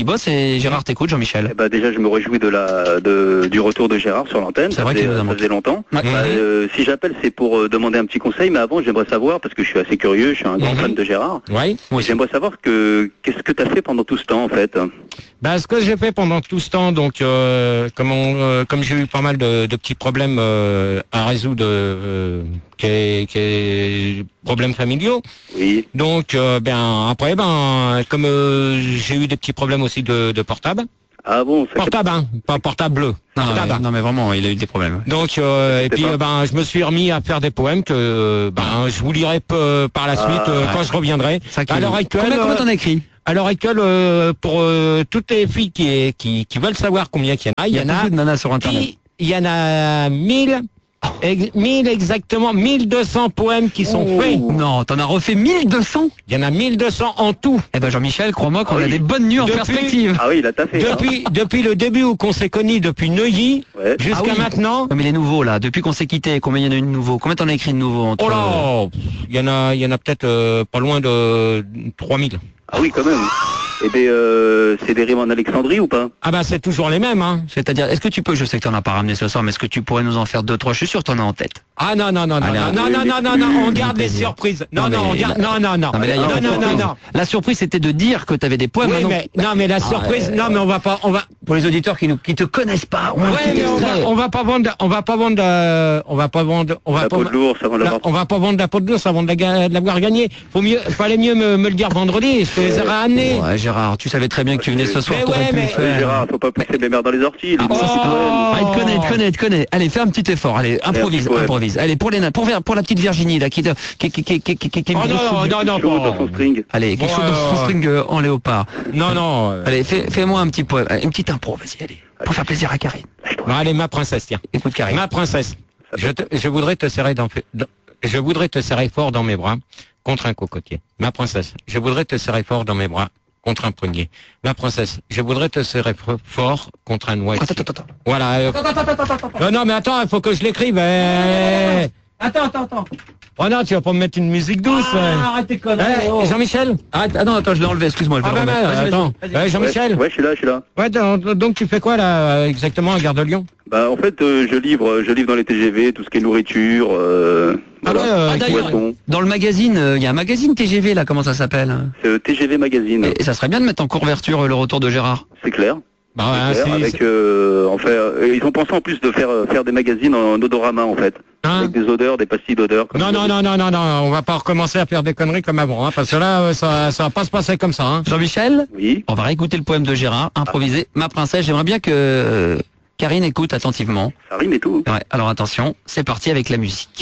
Speaker 6: et Gérard t'écoute, Jean-Michel.
Speaker 8: Eh ben, déjà, je me réjouis de la, de, du retour de Gérard sur l'antenne.
Speaker 6: C'est
Speaker 8: Ça
Speaker 6: vrai
Speaker 8: faisait,
Speaker 6: qu'il nous a
Speaker 8: ça
Speaker 6: manqué.
Speaker 8: faisait longtemps.
Speaker 6: Ouais.
Speaker 8: Bah, euh, si j'appelle, c'est pour euh, demander un petit conseil, mais avant, j'aimerais savoir, parce que je suis assez curieux, je suis un grand
Speaker 1: Mhm.
Speaker 8: fan de Gérard.
Speaker 1: Oui.
Speaker 6: Oui.
Speaker 8: J'aimerais savoir que qu'est-ce que tu as fait pendant tout ce temps, en fait.
Speaker 1: Ben, ce que j'ai fait pendant tout ce temps, donc euh, comme, on, euh, comme j'ai eu pas mal de, de petits problèmes euh, à résoudre, euh, qui est, qui est problèmes familiaux.
Speaker 8: Oui.
Speaker 1: Donc, euh, ben après, ben comme euh, j'ai eu des petits problèmes aussi de, de portable,
Speaker 8: Ah bon, ça
Speaker 1: portable, hein, pas portable bleu,
Speaker 6: Non,
Speaker 1: portable.
Speaker 6: mais, non, mais vraiment, il a eu des problèmes.
Speaker 1: Donc, euh, et
Speaker 8: C'était
Speaker 1: puis,
Speaker 8: pas-
Speaker 1: euh, ben, je me suis remis à faire des poèmes que, euh, ben, je vous lirai peu- par la
Speaker 8: Ah,
Speaker 1: suite euh,
Speaker 6: ouais.
Speaker 1: quand je reviendrai.
Speaker 6: Ça qui-
Speaker 1: À l'heure actuelle,
Speaker 6: Combien, combien
Speaker 1: euh,
Speaker 6: t'en as écrit?
Speaker 1: À l'heure actuelle, euh, pour euh, toutes les filles qui, qui, qui veulent savoir combien qu'il y en a, il y, en a,
Speaker 6: beaucoup de nanas sur Internet.
Speaker 1: qui- il y en a mille, ex- mille exactement, mille deux cents poèmes qui sont
Speaker 8: Oh.
Speaker 1: faits.
Speaker 6: Non, t'en as refait mille deux cents?
Speaker 1: Il y en a mille deux cents en tout.
Speaker 6: Eh ben Jean-Michel, crois-moi qu'on
Speaker 8: Ah
Speaker 6: a
Speaker 8: oui.
Speaker 6: des bonnes nuits en
Speaker 1: Depuis-
Speaker 6: perspective.
Speaker 8: Ah oui, il a taffé. hein.
Speaker 1: Depuis, depuis le début où qu'on s'est connus, depuis Neuilly,
Speaker 8: Ouais.
Speaker 1: jusqu'à
Speaker 6: Ah oui.
Speaker 1: maintenant.
Speaker 6: Ouais, mais les nouveaux là, depuis qu'on s'est quitté, combien il y en a eu de nouveaux? Combien t'en as écrit de nouveaux entre...
Speaker 1: Oh là, il y en a, il y en a peut-être euh, pas loin de trois mille.
Speaker 8: Ah oui, quand même. Eh bien, euh, c'est des rimes en Alexandrie ou pas?
Speaker 1: Ah bah c'est toujours les mêmes, hein.
Speaker 6: C'est-à-dire, est-ce que tu peux, je sais que t'en as pas ramené ce soir, mais est-ce que tu pourrais nous en faire deux, trois? Je suis sûr que t'en as en tête.
Speaker 1: Ah non non non non
Speaker 6: Allez,
Speaker 1: non
Speaker 6: allez,
Speaker 1: non non non non non, on garde les
Speaker 6: plaisir.
Speaker 1: surprises. Non
Speaker 6: Non,
Speaker 1: non,
Speaker 6: mais
Speaker 1: on garde,
Speaker 6: là-
Speaker 1: non non non.
Speaker 6: Non, mais là, il y a
Speaker 1: non
Speaker 6: pas de
Speaker 1: non non
Speaker 6: surprise.
Speaker 1: non.
Speaker 6: La surprise, c'était de dire que t'avais des poèmes.
Speaker 1: Oui
Speaker 6: maintenant.
Speaker 1: mais non mais la surprise,
Speaker 6: ouais.
Speaker 1: non mais on va pas, on va.
Speaker 6: Pour les auditeurs qui nous, qui te connaissent pas, on, a un
Speaker 1: Ouais
Speaker 6: petit
Speaker 1: mais on va,
Speaker 6: extrait.
Speaker 1: on va pas vendre, on va pas vendre, euh, on va pas vendre, on va
Speaker 8: La
Speaker 1: pas.
Speaker 8: peau de l'ours avant de
Speaker 1: la-
Speaker 8: l'avoir.
Speaker 1: on va pas vendre la peau de l'ours avant de la ga- de l'avoir gagné. Faut mieux, fallait mieux me, me le dire vendredi. Je te les aurais amenés.
Speaker 6: Ouais, Gérard, tu savais très bien que tu venais ce soir,
Speaker 1: Mais
Speaker 6: t'aurais
Speaker 1: ouais,
Speaker 6: pu le
Speaker 1: mais-
Speaker 6: faire.
Speaker 8: Ouais, Gérard, faut pas pousser mes mères dans les orties. Les
Speaker 6: Ah,
Speaker 8: petits
Speaker 6: ça, c'est-
Speaker 8: poèmes.
Speaker 6: Ah, il te connaît, il te connaît, il te connaît. Allez, fais un petit effort. Allez, improvise,
Speaker 8: petit poème.
Speaker 6: improvise. Allez, pour les, na- pour, pour la petite Virginie là, qui, te- qui, qui, qui, qui, qui, qui, qui-
Speaker 1: Oh non non non
Speaker 8: Chaud
Speaker 1: non.
Speaker 8: dans son string.
Speaker 6: Allez, quelque
Speaker 1: Bon,
Speaker 6: chose dans son
Speaker 1: euh,
Speaker 6: string euh, en léopard.
Speaker 1: Non non. euh,
Speaker 6: Allez, fais, fais-moi un petit poème, Allez, une petite impro, vas-y, allez, pour faire plaisir à Karine.
Speaker 1: Bon, allez ma princesse, tiens.
Speaker 6: Écoute Karine.
Speaker 1: Ma princesse, je, te- je voudrais te serrer dans, dans- je voudrais te serrer fort dans mes bras contre un cocotier. Ma princesse, je voudrais te serrer fort dans mes bras contre un prunier. Ma princesse, je voudrais te serrer f- fort contre un noisetier.
Speaker 6: Attends, attends, attends.
Speaker 1: Voilà. euh, Non, non, mais attends, il faut que je l'écrive. euh.
Speaker 6: Attends, attends, attends.
Speaker 1: Oh non, tu vas pas me mettre une musique douce. euh.
Speaker 6: arrête tes
Speaker 1: Eh, Jean-Michel.
Speaker 6: Arrête, ah non, attends, je l'ai enlevé, excuse-moi, je vais
Speaker 1: Ah
Speaker 6: le
Speaker 1: bah,
Speaker 6: remettre.
Speaker 1: bah,
Speaker 6: Vas-y,
Speaker 1: attends.
Speaker 6: vas-y, vas-y.
Speaker 1: Ouais, Jean-Michel.
Speaker 8: Ouais, ouais, je suis là, je suis là.
Speaker 1: Ouais, donc, donc tu fais quoi là exactement à Gare de Lyon?
Speaker 8: Bah, en fait, euh, je livre, je livre dans les T G V tout ce qui est nourriture, euh,
Speaker 1: Ah
Speaker 8: voilà.
Speaker 1: ouais, euh,
Speaker 6: Ah, d'ailleurs,
Speaker 8: Boisson.
Speaker 6: dans le magazine, euh, il y a un magazine T G V là, comment ça s'appelle?
Speaker 8: C'est euh, T G V Magazine.
Speaker 6: et, et ça serait bien de mettre en couverture euh, le retour de Gérard.
Speaker 8: C'est clair.
Speaker 1: Bah,
Speaker 8: C'est
Speaker 1: ouais,
Speaker 8: clair,
Speaker 1: c'est-
Speaker 8: avec, euh, en fait, euh, ils ont pensé en plus de faire euh, faire des magazines en odorama en fait,
Speaker 1: Hein
Speaker 8: avec des odeurs, des pastilles d'odeurs. comme
Speaker 1: Non,
Speaker 8: ça.
Speaker 1: non, non, non, non, non, on va pas recommencer à faire des conneries comme avant, hein, parce que là, euh, ça, ça va pas se passer comme ça. Hein.
Speaker 6: Jean-Michel,
Speaker 8: Oui.
Speaker 6: on va réécouter le poème de Gérard, improvisé. Ma princesse, j'aimerais bien que euh, Karine écoute attentivement.
Speaker 8: Ça rime et tout.
Speaker 6: Ouais, alors attention, c'est parti avec la musique.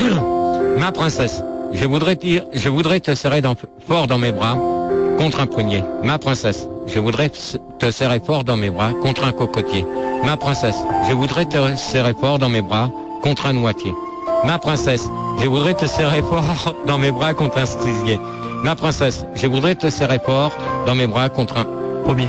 Speaker 1: Ma princesse, je voudrais, te- je voudrais te serrer dans- fort dans mes bras contre un prunier. Ma princesse, je voudrais te te serrer fort dans mes bras contre un cocotier. Ma princesse, je voudrais te serrer fort dans mes bras contre un noisetier. Ma princesse, je voudrais te serrer fort dans mes bras contre un cerisier. Ma princesse, je voudrais te serrer fort dans mes bras contre un
Speaker 6: Premier.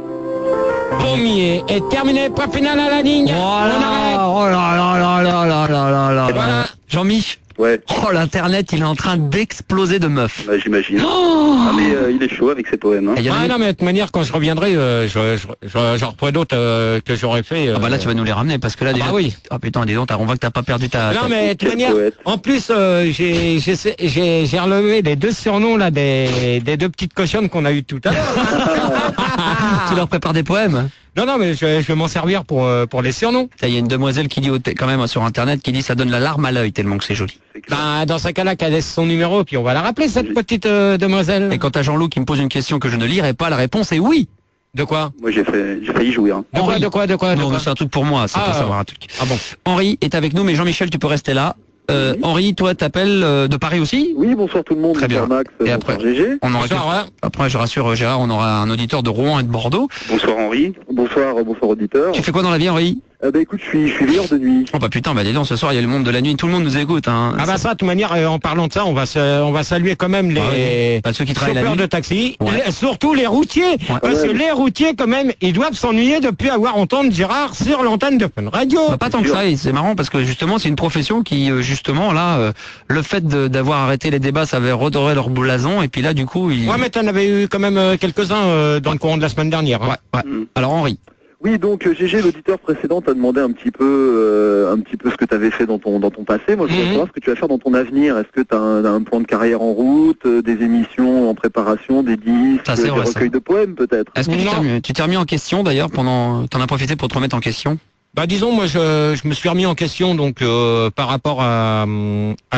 Speaker 1: pommier. Et terminé, point final à la ligne. On arrête.
Speaker 6: oh là là là là là là là là
Speaker 1: Voilà.
Speaker 6: là. Jean-Mich,
Speaker 8: Ouais.
Speaker 6: oh l'internet, il est en train d'exploser de meufs.
Speaker 8: Bah, j'imagine.
Speaker 6: Oh
Speaker 8: Ah mais euh, il est chaud avec ses poèmes. Hein.
Speaker 6: Il y en a
Speaker 1: Ah
Speaker 6: une-
Speaker 1: non, mais de toute manière, quand je reviendrai, euh, je, je, je, j'en reprends d'autres euh, que j'aurais fait. euh,
Speaker 6: Ah bah là tu vas nous les ramener parce que là
Speaker 1: ah
Speaker 6: déjà.
Speaker 1: bah oui.
Speaker 6: Ah putain, dis donc, t'as- on voit que t'as pas perdu ta.
Speaker 1: Non
Speaker 6: ta-
Speaker 1: mais de toute
Speaker 8: Quel
Speaker 1: manière,
Speaker 8: poète.
Speaker 1: en plus euh, j'ai j'ai j'ai j'ai relevé les deux surnoms là des des deux petites cochonnes qu'on a eues tout à l'heure.
Speaker 6: Tu leur prépares des poèmes.
Speaker 1: Non non mais je, vais- je vais m'en servir pour euh, pour les surnoms.
Speaker 6: Ça, il y a une demoiselle qui dit au t- quand même sur internet qui dit ça donne la larme à l'œil tellement que c'est joli.
Speaker 8: C'est clair.
Speaker 1: Ben, dans ce cas-là, qu'elle laisse son numéro puis on va la rappeler cette petite euh, demoiselle.
Speaker 6: Et quant à Jean-Loup qui me pose une question que je ne lirai pas, la réponse est oui.
Speaker 1: De quoi?
Speaker 8: Moi j'ai fait, j'ai failli jouer. Hein.
Speaker 1: De quoi?
Speaker 6: Henri.
Speaker 1: De quoi? De quoi? De
Speaker 6: Non,
Speaker 1: quoi
Speaker 6: mais c'est un truc pour moi, c'est
Speaker 1: Ah,
Speaker 6: pour savoir un truc.
Speaker 1: Ah bon.
Speaker 6: Henri est avec nous, mais Jean-Michel, tu peux rester là. Euh, Henri, toi, t'appelles euh, de Paris aussi?
Speaker 9: Oui, bonsoir tout le monde,
Speaker 6: Très
Speaker 9: bonsoir
Speaker 6: bien.
Speaker 9: Max,
Speaker 6: Et
Speaker 9: bonsoir
Speaker 6: après
Speaker 9: G G.
Speaker 6: On aura
Speaker 1: Bonsoir, ouais.
Speaker 6: Après, je rassure euh, Gérard, on aura un auditeur de Rouen et de Bordeaux.
Speaker 8: Bonsoir Henri.
Speaker 9: Bonsoir, bonsoir auditeur.
Speaker 6: Tu fais quoi dans la vie, Henri?
Speaker 8: Euh, bah écoute, je suis, je suis veilleur de nuit.
Speaker 6: Oh bah putain, bah dis donc, ce soir il y a le monde de la nuit, tout le monde nous écoute. Hein.
Speaker 7: Ah bah ça, de toute manière, euh, en parlant de ça, on va, se, on va saluer quand même les
Speaker 6: Ah oui. Bah, ceux qui travaillent la
Speaker 7: chauffeurs
Speaker 6: nuit.
Speaker 7: de taxi,
Speaker 6: Ouais.
Speaker 7: et surtout les routiers, parce
Speaker 8: Ouais.
Speaker 7: que les routiers quand même, ils doivent s'ennuyer depuis avoir entendu Gérard sur l'antenne de Fun Radio.
Speaker 6: Bah, pas tant que ça, et c'est marrant parce que justement c'est une profession qui euh, justement là, euh, le fait de- d'avoir arrêté les débats, ça avait redoré leur blason, et puis là du coup ils...
Speaker 7: Ouais, mais t'en avais eu quand même euh, quelques-uns euh, dans le courant de la semaine dernière. Hein.
Speaker 6: Ouais, ouais.
Speaker 8: Mm.
Speaker 6: Alors Henri,
Speaker 8: Oui, donc euh, G G, l'auditeur précédent t'a demandé un petit peu, euh, un petit peu ce que tu avais fait dans ton dans ton passé. Moi, je voudrais
Speaker 7: Mhm.
Speaker 8: savoir ce que tu vas faire dans ton avenir. Est-ce que tu as un, un plan de carrière en route, euh, des émissions en préparation, des disques,
Speaker 6: Ça, c'est
Speaker 8: des
Speaker 6: vrai, ça.
Speaker 8: recueils de poèmes peut-être?
Speaker 6: est-ce que tu
Speaker 7: Non.
Speaker 6: t'es remis- tu t'es remis en question d'ailleurs pendant... T'en as profité pour te remettre en question?
Speaker 7: Bah disons, moi je, je me suis remis en question donc euh, par rapport à, hum, à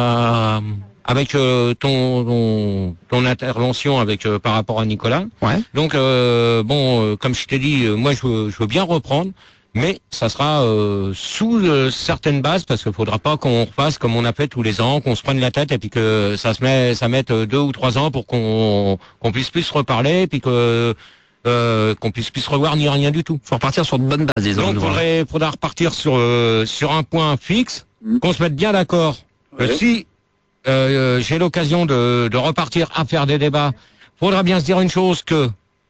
Speaker 7: la avec euh, ton, ton ton intervention avec euh, par rapport à Nicolas.
Speaker 6: Ouais.
Speaker 7: Donc euh, bon, euh, comme je t'ai dit, euh, moi je veux, je veux bien reprendre, mais ça sera euh, sous euh, certaines bases parce qu'il faudra pas qu'on refasse comme on a fait tous les ans, qu'on se prenne la tête et puis que ça se met, ça mette euh, deux ou trois ans pour qu'on qu'on puisse plus se reparler et puis que euh, qu'on puisse plus se revoir ni rien du tout.
Speaker 6: Faut repartir sur de bonnes bases, disons.
Speaker 7: Donc, il faudrait, faudra repartir sur, euh, sur un point fixe,
Speaker 8: Mm.
Speaker 7: qu'on se mette bien d'accord. que
Speaker 8: Ouais.
Speaker 7: si euh, j'ai l'occasion de, de repartir à faire des débats, faudra bien se dire une chose, que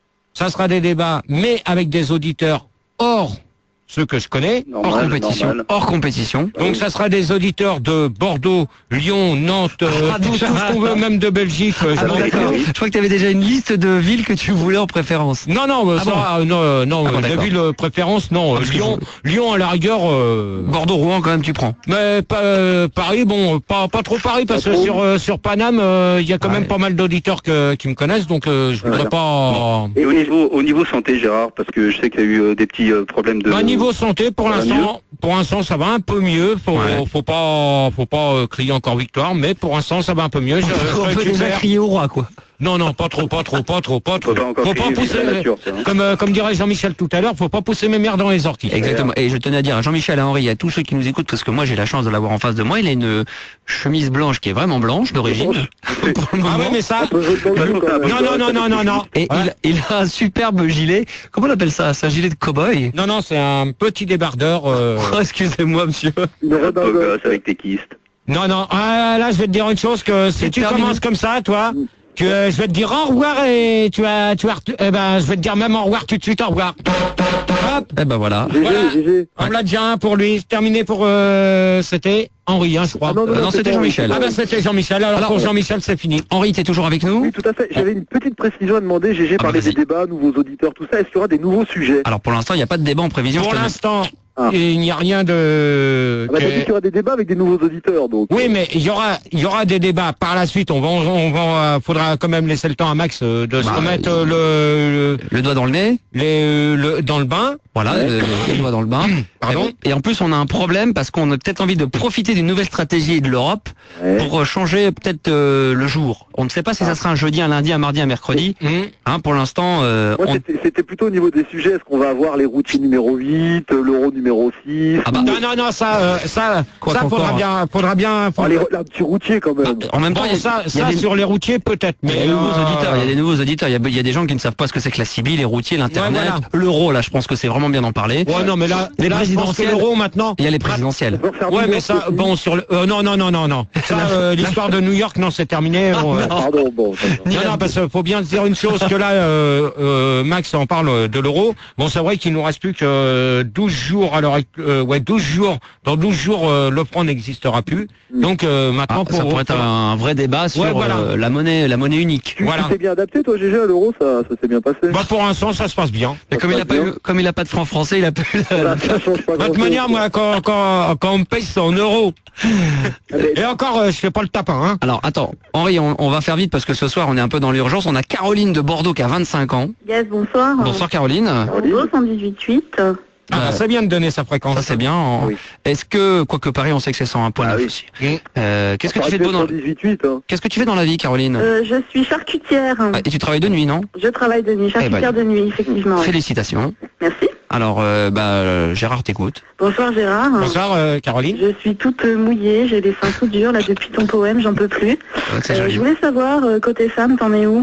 Speaker 7: ça sera des débats, mais avec des auditeurs hors ceux que je connais.
Speaker 6: Hors
Speaker 8: Normal,
Speaker 6: compétition.
Speaker 8: normal.
Speaker 6: Hors compétition.
Speaker 7: Donc ça sera des auditeurs de Bordeaux, Lyon, Nantes, euh,
Speaker 6: Ah,
Speaker 7: tout, tout
Speaker 6: déjà.
Speaker 7: ce qu'on veut, même de Belgique. euh,
Speaker 6: Ah
Speaker 7: j'en
Speaker 6: bon,
Speaker 7: ai-
Speaker 6: d'accord. Je crois que tu avais déjà une liste de villes que tu voulais en préférence.
Speaker 7: Non, non, euh,
Speaker 6: Ah
Speaker 7: ça,
Speaker 6: bon
Speaker 7: euh, non, euh, non,
Speaker 6: Ah bon,
Speaker 7: euh,
Speaker 6: d'accord.
Speaker 7: la ville euh, préférence, non.
Speaker 6: Ah,
Speaker 7: euh,
Speaker 6: parce que
Speaker 7: Lyon, Lyon à la rigueur. euh,
Speaker 6: Bordeaux-Rouen quand même tu prends.
Speaker 7: Mais pas, euh, Paris, bon, euh, pas, pas trop Paris, parce
Speaker 8: Pas
Speaker 7: que
Speaker 8: trop.
Speaker 7: sur, euh, sur Paname, euh, il y a quand
Speaker 6: Ouais.
Speaker 7: même pas mal d'auditeurs que- qui me connaissent, donc euh, je voudrais
Speaker 8: Ouais.
Speaker 7: pas...
Speaker 8: Et au niveau, au niveau santé, Gérard, parce que je sais qu'il y a eu euh, des petits euh, problèmes de...
Speaker 7: Bah, niveau santé, pour
Speaker 8: Ça va
Speaker 7: l'instant, pour l'instant, ça va un peu mieux. Faut,
Speaker 6: Ouais.
Speaker 7: faut pas, faut pas euh, crier encore victoire, mais pour l'instant, ça va un peu mieux. Je-
Speaker 6: On
Speaker 7: je
Speaker 6: peut déjà
Speaker 7: récupère.
Speaker 6: crier au roi quoi.
Speaker 7: Non, non, pas trop, pas trop, pas trop, pas
Speaker 8: Faut
Speaker 7: trop.
Speaker 8: pas encore
Speaker 7: Faut pas
Speaker 8: crier, c'est
Speaker 7: pousser,
Speaker 8: la nature, ça, hein.
Speaker 7: comme, euh, comme dirait Jean-Michel tout à l'heure, faut pas pousser mes mères dans les orties.
Speaker 6: Exactement. Et je tenais à dire à Jean-Michel, à Henri, à tous ceux qui nous écoutent, parce que moi j'ai la chance de l'avoir en face de moi, il a une chemise blanche qui est vraiment blanche d'origine. Pour le
Speaker 7: Ah
Speaker 6: moment.
Speaker 7: ouais, mais ça...
Speaker 8: On peut jouer dans le jeu, quand même.
Speaker 7: Non, non, non, non, non, non.
Speaker 6: Et
Speaker 7: Ouais.
Speaker 6: il, il a un superbe gilet. Comment on appelle ça? C'est un gilet de cow-boy?
Speaker 7: Non, non, c'est un petit débardeur. euh,
Speaker 6: Oh, excusez-moi, monsieur.
Speaker 8: Une
Speaker 2: Un beau
Speaker 8: redingote.
Speaker 2: gosse avec tes kystes.
Speaker 7: Non, non, ah, là, je vais te dire une chose, que si
Speaker 6: C'est
Speaker 7: tu
Speaker 6: terminé.
Speaker 7: commences comme ça, toi, que euh, je vais te dire au revoir et tu vas, tu vas, eh ben, je vais te dire même au revoir tout de suite, au revoir. Hop,
Speaker 6: Eh ben voilà.
Speaker 8: G G,
Speaker 7: Voilà.
Speaker 8: G G.
Speaker 7: on me l'a déjà un pour lui, terminé pour, euh, c'était Henri, hein, je crois.
Speaker 8: Ah non, non,
Speaker 6: Euh, non, c'était
Speaker 8: pas
Speaker 6: Jean-Michel.
Speaker 7: Ah ben, c'était Jean-Michel, alors,
Speaker 6: Alors,
Speaker 7: pour
Speaker 6: on-
Speaker 7: Jean-Michel, c'est fini.
Speaker 6: Henri, t'es toujours avec nous?
Speaker 8: Oui, tout à fait. J'avais une petite précision à demander. G G
Speaker 6: Ah,
Speaker 8: parlait
Speaker 6: vas-y.
Speaker 8: des débats, nouveaux auditeurs, tout ça. Est-ce qu'il y aura des nouveaux sujets?
Speaker 6: Alors pour l'instant, il n'y a pas de débat en prévision.
Speaker 7: Pour
Speaker 6: je te le-
Speaker 7: l'instant,
Speaker 8: Ah.
Speaker 7: il n'y a rien de...
Speaker 8: Ah bah, t'as dit
Speaker 7: que-
Speaker 8: qu'il y aura des débats avec des nouveaux auditeurs, donc.
Speaker 7: Oui, mais il y aura, il y aura des débats par la suite. On va, on va, euh, faudra quand même laisser le temps à Max euh, de se
Speaker 6: Bah,
Speaker 7: remettre euh, le, le,
Speaker 6: Le doigt dans le nez.
Speaker 7: les, euh, le, dans le bain.
Speaker 6: Voilà,
Speaker 8: Ouais.
Speaker 6: le, le doigt dans le bain.
Speaker 7: Pardon.
Speaker 6: Et, et en plus, on a un problème parce qu'on a peut-être envie de profiter d'une nouvelle stratégie de l'Europe
Speaker 8: Ouais.
Speaker 6: pour euh, changer peut-être euh, le jour. On ne sait pas si ça sera un jeudi, un lundi, un mardi, un mercredi.
Speaker 7: Hum.
Speaker 6: Hein, pour l'instant, euh,
Speaker 8: Moi,
Speaker 6: on...
Speaker 8: c'était- c'était plutôt au niveau des sujets. Est-ce qu'on va avoir les routiers numéro huit, euh, l'euro numéro six?
Speaker 6: Ah bah,
Speaker 8: ou-
Speaker 7: Non, non, non, ça, euh, ça,
Speaker 6: Quoi
Speaker 7: ça
Speaker 6: qu'encore,
Speaker 7: faudra
Speaker 6: hein.
Speaker 7: bien, faudra bien.
Speaker 8: Ah,
Speaker 7: faudra-
Speaker 8: les, là, petit routier quand même.
Speaker 6: en même temps,
Speaker 7: Bon,
Speaker 6: il y a-
Speaker 7: ça,
Speaker 6: il y a
Speaker 7: ça
Speaker 6: des-
Speaker 7: sur les routiers peut-être,
Speaker 6: il y
Speaker 7: mais
Speaker 6: a des nouveaux
Speaker 7: euh,
Speaker 6: auditeurs, il y a des nouveaux auditeurs, il y a, il y a des gens qui ne savent pas ce que c'est que la Sibylle, les routiers, l'internet,
Speaker 7: Ouais, voilà.
Speaker 6: l'euro, là je pense que c'est vraiment bien d'en parler.
Speaker 7: Ouais, non, mais là,
Speaker 6: Les
Speaker 7: là, je pense que
Speaker 6: présidentielles.
Speaker 7: l'euro maintenant.
Speaker 6: Il y a les présidentielles.
Speaker 8: On peut refaire
Speaker 7: Ouais,
Speaker 8: New
Speaker 7: mais
Speaker 8: York
Speaker 7: ça,
Speaker 8: aussi.
Speaker 7: bon, sur le, euh, non, non, non, non, non. Ça, euh, l'histoire de New York, non, c'est terminé. on, euh,
Speaker 8: Pardon, bon. d'accord.
Speaker 7: Non, non, parce qu'il faut bien se dire une chose, que là, euh, euh, Max en parle de l'euro. Bon, c'est vrai qu'il nous reste plus que euh, douze jours, alors, euh, ouais, douze jours. Dans douze jours, euh, le franc n'existera plus. Donc, euh,
Speaker 6: Ah,
Speaker 7: maintenant, pour...
Speaker 6: ça pourrait être un vrai débat sur
Speaker 7: Ouais, voilà.
Speaker 6: euh, la monnaie, la monnaie unique.
Speaker 8: Tu
Speaker 7: Voilà.
Speaker 8: tu t'es bien adapté, toi, G G, à l'euro, ça, ça s'est bien passé.
Speaker 7: Bah, pour l'instant, ça se passe bien.
Speaker 6: Et comme il a
Speaker 8: passe
Speaker 6: pas
Speaker 8: bien.
Speaker 6: eu, comme il a pas de franc français, il a pas eu la-
Speaker 8: Voilà, ça change pas
Speaker 7: De toute
Speaker 8: grand-chose.
Speaker 7: manière, moi, quand, quand, quand on me paye, c'est en euros.
Speaker 8: Ah, mais-
Speaker 7: Et encore, euh, je fais pas le tapin, hein.
Speaker 6: Alors attends, Henri, on, on va faire vite parce que ce soir on est un peu dans l'urgence. On a Caroline de Bordeaux qui a vingt-cinq ans.
Speaker 5: Yes, bonsoir.
Speaker 6: Bonsoir Caroline.
Speaker 5: Bordeaux, cent dix-huit huit.
Speaker 7: Ah, bah, c'est bien de donner sa fréquence.
Speaker 6: Ça c'est bien. En-
Speaker 8: Oui.
Speaker 6: Est-ce que, quoique Paris on sait que c'est cent un point
Speaker 8: Ah
Speaker 6: neuf
Speaker 8: oui.
Speaker 6: aussi.
Speaker 7: Mm.
Speaker 6: Euh, Qu'est-ce que tu fais de beau dans,
Speaker 8: dix-huit huit, hein.
Speaker 6: qu'est-ce que tu fais dans la vie Caroline?
Speaker 5: Euh, je suis charcutière.
Speaker 6: Ah, Et tu travailles de nuit, non?
Speaker 5: Je travaille de nuit, charcutière de nuit, effectivement. oui.
Speaker 6: Félicitations.
Speaker 5: Merci.
Speaker 6: Alors euh, bah euh, Gérard t'écoute.
Speaker 5: Bonsoir Gérard.
Speaker 7: Bonsoir, euh, Caroline.
Speaker 5: Je suis toute euh, mouillée, j'ai les seins tout durs là depuis ton poème, j'en peux plus.
Speaker 6: C'est vrai que c'est
Speaker 5: Euh,
Speaker 6: joli.
Speaker 5: je voulais savoir, euh, côté femme, t'en es où?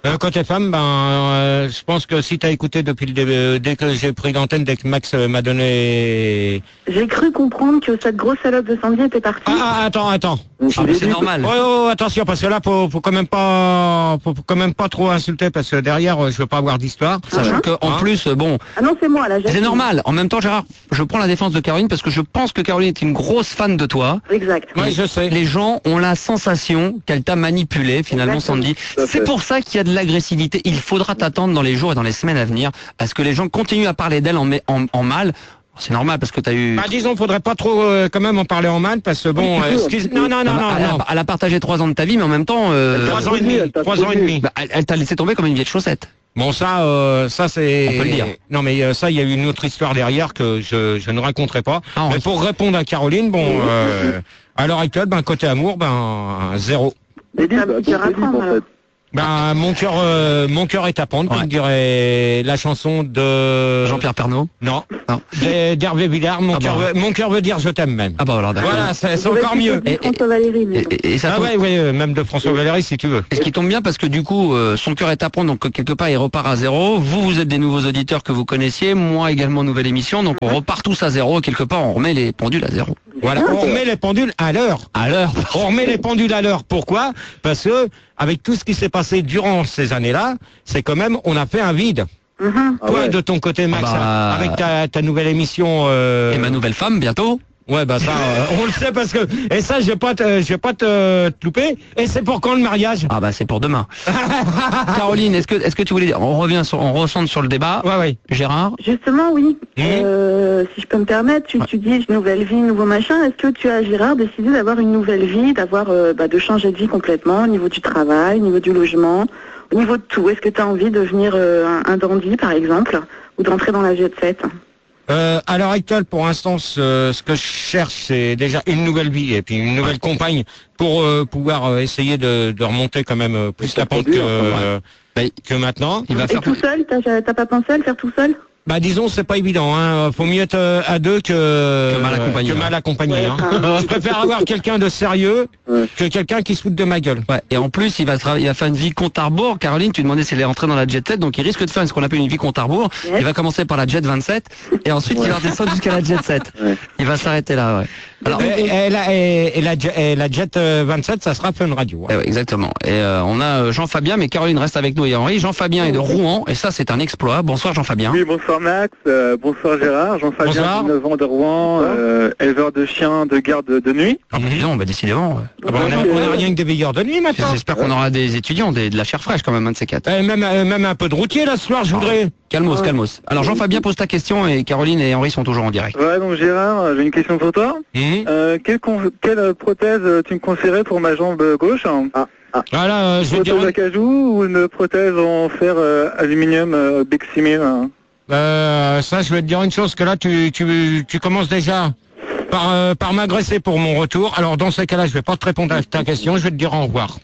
Speaker 7: Euh, côté femme, ben, euh, je pense que si tu as écouté depuis le début, dès que j'ai pris l'antenne, dès que Max euh, m'a donné...
Speaker 5: J'ai cru comprendre que cette grosse salope de Sandy était partie.
Speaker 7: Ah, ah, attends, attends.
Speaker 6: Ah, mais c'est normal.
Speaker 7: Oh, oh, attention, parce que là, faut, faut quand même pas, faut quand même pas trop insulter, parce que derrière, euh, je veux pas avoir d'histoire.
Speaker 6: Sachant que en
Speaker 7: Hein
Speaker 6: plus, euh, bon,
Speaker 5: Ah non, c'est moi là.
Speaker 6: c'est
Speaker 5: j'assume.
Speaker 6: normal. En même temps, Gérard, je prends la défense de Caroline parce que je pense que Caroline est une grosse fan de toi.
Speaker 5: Exact.
Speaker 7: Oui, je sais.
Speaker 6: Les gens ont la sensation qu'elle t'a manipulé, finalement,
Speaker 5: Exactement.
Speaker 6: Sandy.
Speaker 8: Tout à
Speaker 6: C'est
Speaker 8: fait.
Speaker 6: pour ça qu'il y a de l'agressivité. Il faudra t'attendre dans les jours et dans les semaines à venir à ce que les gens continuent à parler d'elle en, en, en mal. C'est normal parce que t'as eu...
Speaker 7: Bah, disons, faudrait pas trop euh, quand même en parler en mal, parce que bon,
Speaker 8: Un
Speaker 7: euh,
Speaker 8: petit peu,
Speaker 7: excuse...
Speaker 8: un petit peu.
Speaker 7: non, non, non, non,
Speaker 6: elle, a,
Speaker 7: non.
Speaker 6: elle a partagé trois ans de ta vie, mais en même temps, euh,
Speaker 7: Trois ans et
Speaker 8: Elle
Speaker 7: demi,
Speaker 8: t'a
Speaker 7: trois ans et
Speaker 8: produit.
Speaker 7: demi.
Speaker 6: bah, elle, elle t'a laissé tomber comme une vieille chaussette.
Speaker 7: Bon, ça, euh, ça c'est.
Speaker 6: On peut le dire.
Speaker 7: Non, mais euh, ça, il y a eu une autre histoire derrière que je, je ne raconterai pas.
Speaker 6: Ah,
Speaker 7: mais
Speaker 6: on-
Speaker 7: pour répondre à Caroline, bon, euh, à l'heure actuelle, ben côté amour, ben zéro.
Speaker 8: Mais dis,
Speaker 5: C'est un
Speaker 8: bah,
Speaker 5: petit cœur à
Speaker 8: Philippe,
Speaker 5: prendre,
Speaker 8: en
Speaker 5: alors.
Speaker 8: fait.
Speaker 7: Ben mon cœur, euh, mon cœur est à prendre,
Speaker 6: Ouais.
Speaker 7: comme dirait la chanson de
Speaker 6: Jean-Pierre Pernaut.
Speaker 7: Non,
Speaker 6: Non.
Speaker 7: d'Her- d'Hervé Villard. Mon
Speaker 6: Ah
Speaker 7: cœur,
Speaker 6: bon.
Speaker 7: veut- mon cœur veut dire je t'aime même.
Speaker 6: Ah bah voilà, d'accord.
Speaker 7: Voilà, c'est c'est
Speaker 5: J'aurais
Speaker 7: encore
Speaker 5: plutôt
Speaker 7: mieux.
Speaker 5: dit
Speaker 6: Et-
Speaker 5: François Valéry, mais
Speaker 6: Et,
Speaker 5: bon.
Speaker 6: et- et ça
Speaker 7: Ah
Speaker 6: tombe-
Speaker 7: ouais, ouais, euh, même de François Valéry si tu veux.
Speaker 6: Et ce qui tombe bien parce que du coup, euh, son cœur est à prendre, donc quelque part il repart à zéro. Vous, vous êtes des nouveaux auditeurs que vous connaissiez, moi également nouvelle émission, donc on repart tous à zéro. Quelque part, on remet les pendules à zéro.
Speaker 7: Voilà, on remet les pendules à l'heure.
Speaker 6: À l'heure.
Speaker 7: On remet les pendules à l'heure. Pourquoi? Parce que avec tout ce qui s'est passé durant ces années-là, c'est quand même on a fait un vide.
Speaker 5: Mhm.
Speaker 8: Ah
Speaker 7: Toi,
Speaker 8: ouais.
Speaker 7: de ton côté, Max,
Speaker 6: Ah bah,
Speaker 7: avec ta, ta nouvelle émission. Euh...
Speaker 6: Et ma nouvelle femme bientôt.
Speaker 7: Ouais, bah ça, euh, on le sait parce que et ça, je vais pas, te, je vais pas te, te louper. Et c'est pour quand le mariage?
Speaker 6: Ah bah c'est pour demain. Caroline, est-ce que est-ce que tu voulais dire, on revient sur, on recentre sur le débat.
Speaker 7: Ouais, ouais.
Speaker 6: Gérard.
Speaker 5: Justement, oui.
Speaker 7: Mmh.
Speaker 5: Euh, si je peux me permettre, tu, tu dis nouvelle vie, nouveau machin. Est-ce que tu as, Gérard, décidé d'avoir une nouvelle vie, d'avoir, euh, bah, de changer de vie complètement au niveau du travail, au niveau du logement, au niveau de tout? Est-ce que tu as envie de devenir euh, un, un dandy, par exemple, ou d'entrer dans la jet set?
Speaker 7: Euh, à l'heure actuelle, pour l'instant, ce, ce que je cherche, c'est déjà une nouvelle vie et puis une nouvelle compagne pour euh, pouvoir euh, essayer de, de remonter quand même euh, plus
Speaker 8: Et
Speaker 7: la pente que,
Speaker 8: produire,
Speaker 7: euh,
Speaker 6: Ouais.
Speaker 7: que maintenant.
Speaker 6: Il va
Speaker 5: Et
Speaker 6: faire.
Speaker 5: tout seul? T'as t'as pas pensé à le faire tout seul?
Speaker 7: Bah disons, c'est pas évident. Hein. Faut mieux être euh, à deux que,
Speaker 6: Que mal accompagné,
Speaker 7: que mal accompagné,
Speaker 5: Ouais,
Speaker 7: hein.
Speaker 5: enfin.
Speaker 7: Je préfère avoir quelqu'un de sérieux
Speaker 8: Ouais.
Speaker 7: que quelqu'un qui se fout de ma gueule.
Speaker 6: Ouais. Et en plus, il va, tra- il va faire une vie compte à rebours. Caroline, tu demandais s'il est rentré dans la jet set, donc il risque de faire ce qu'on appelle une vie compte à rebours.
Speaker 5: Yes.
Speaker 6: Il va commencer par la jet vingt-sept et ensuite il va redescendre jusqu'à la jet sept.
Speaker 8: Ouais.
Speaker 6: Il va s'arrêter là, ouais. Alors,
Speaker 7: Et, et la, et- et la, Jet- et la Jet euh, vingt-sept, ça sera Fun Radio. hein.
Speaker 6: eh ouais, exactement. Et euh, on a euh, Jean-Fabien, mais Caroline reste avec nous et Henri. Jean-Fabien est de Rouen et ça c'est un exploit. Bonsoir Jean-Fabien.
Speaker 9: Oui, bonsoir Max, euh, bonsoir Gérard, Jean-Fabien,
Speaker 7: Bonsoir.
Speaker 9: dix-neuf ans de Rouen, euh, éleveur de chiens de garde de nuit.
Speaker 6: Ah bah, dis donc, bah, décidément. ouais.
Speaker 7: Ah bah, on, a, on a rien que des veilleurs de nuit maintenant.
Speaker 6: J'espère qu'on aura des étudiants, des, de la chair fraîche quand même, un de ces quatre.
Speaker 7: Eh, même, euh, même un peu de routier là ce soir, je voudrais.
Speaker 6: Calmos, calmos. Alors Jean-Fabien pose ta question et Caroline et Henri sont toujours en direct.
Speaker 9: Ouais, donc Gérard, j'ai une question pour toi.
Speaker 7: Mhm.
Speaker 9: Euh, quelle, con- quelle prothèse euh, tu me conseillerais pour ma jambe gauche?
Speaker 8: Ah, ah.
Speaker 7: Voilà, euh, je vais
Speaker 9: Une
Speaker 7: dire.
Speaker 9: prothèse acajou ou une prothèse en fer euh, aluminium euh, Beximil hein?
Speaker 7: Euh, ça, je vais te dire une chose, que là, tu, tu, tu commences déjà par, euh, par m'agresser pour mon retour. Alors, dans ces cas-là, je vais pas te répondre à ta question, je vais te dire au revoir.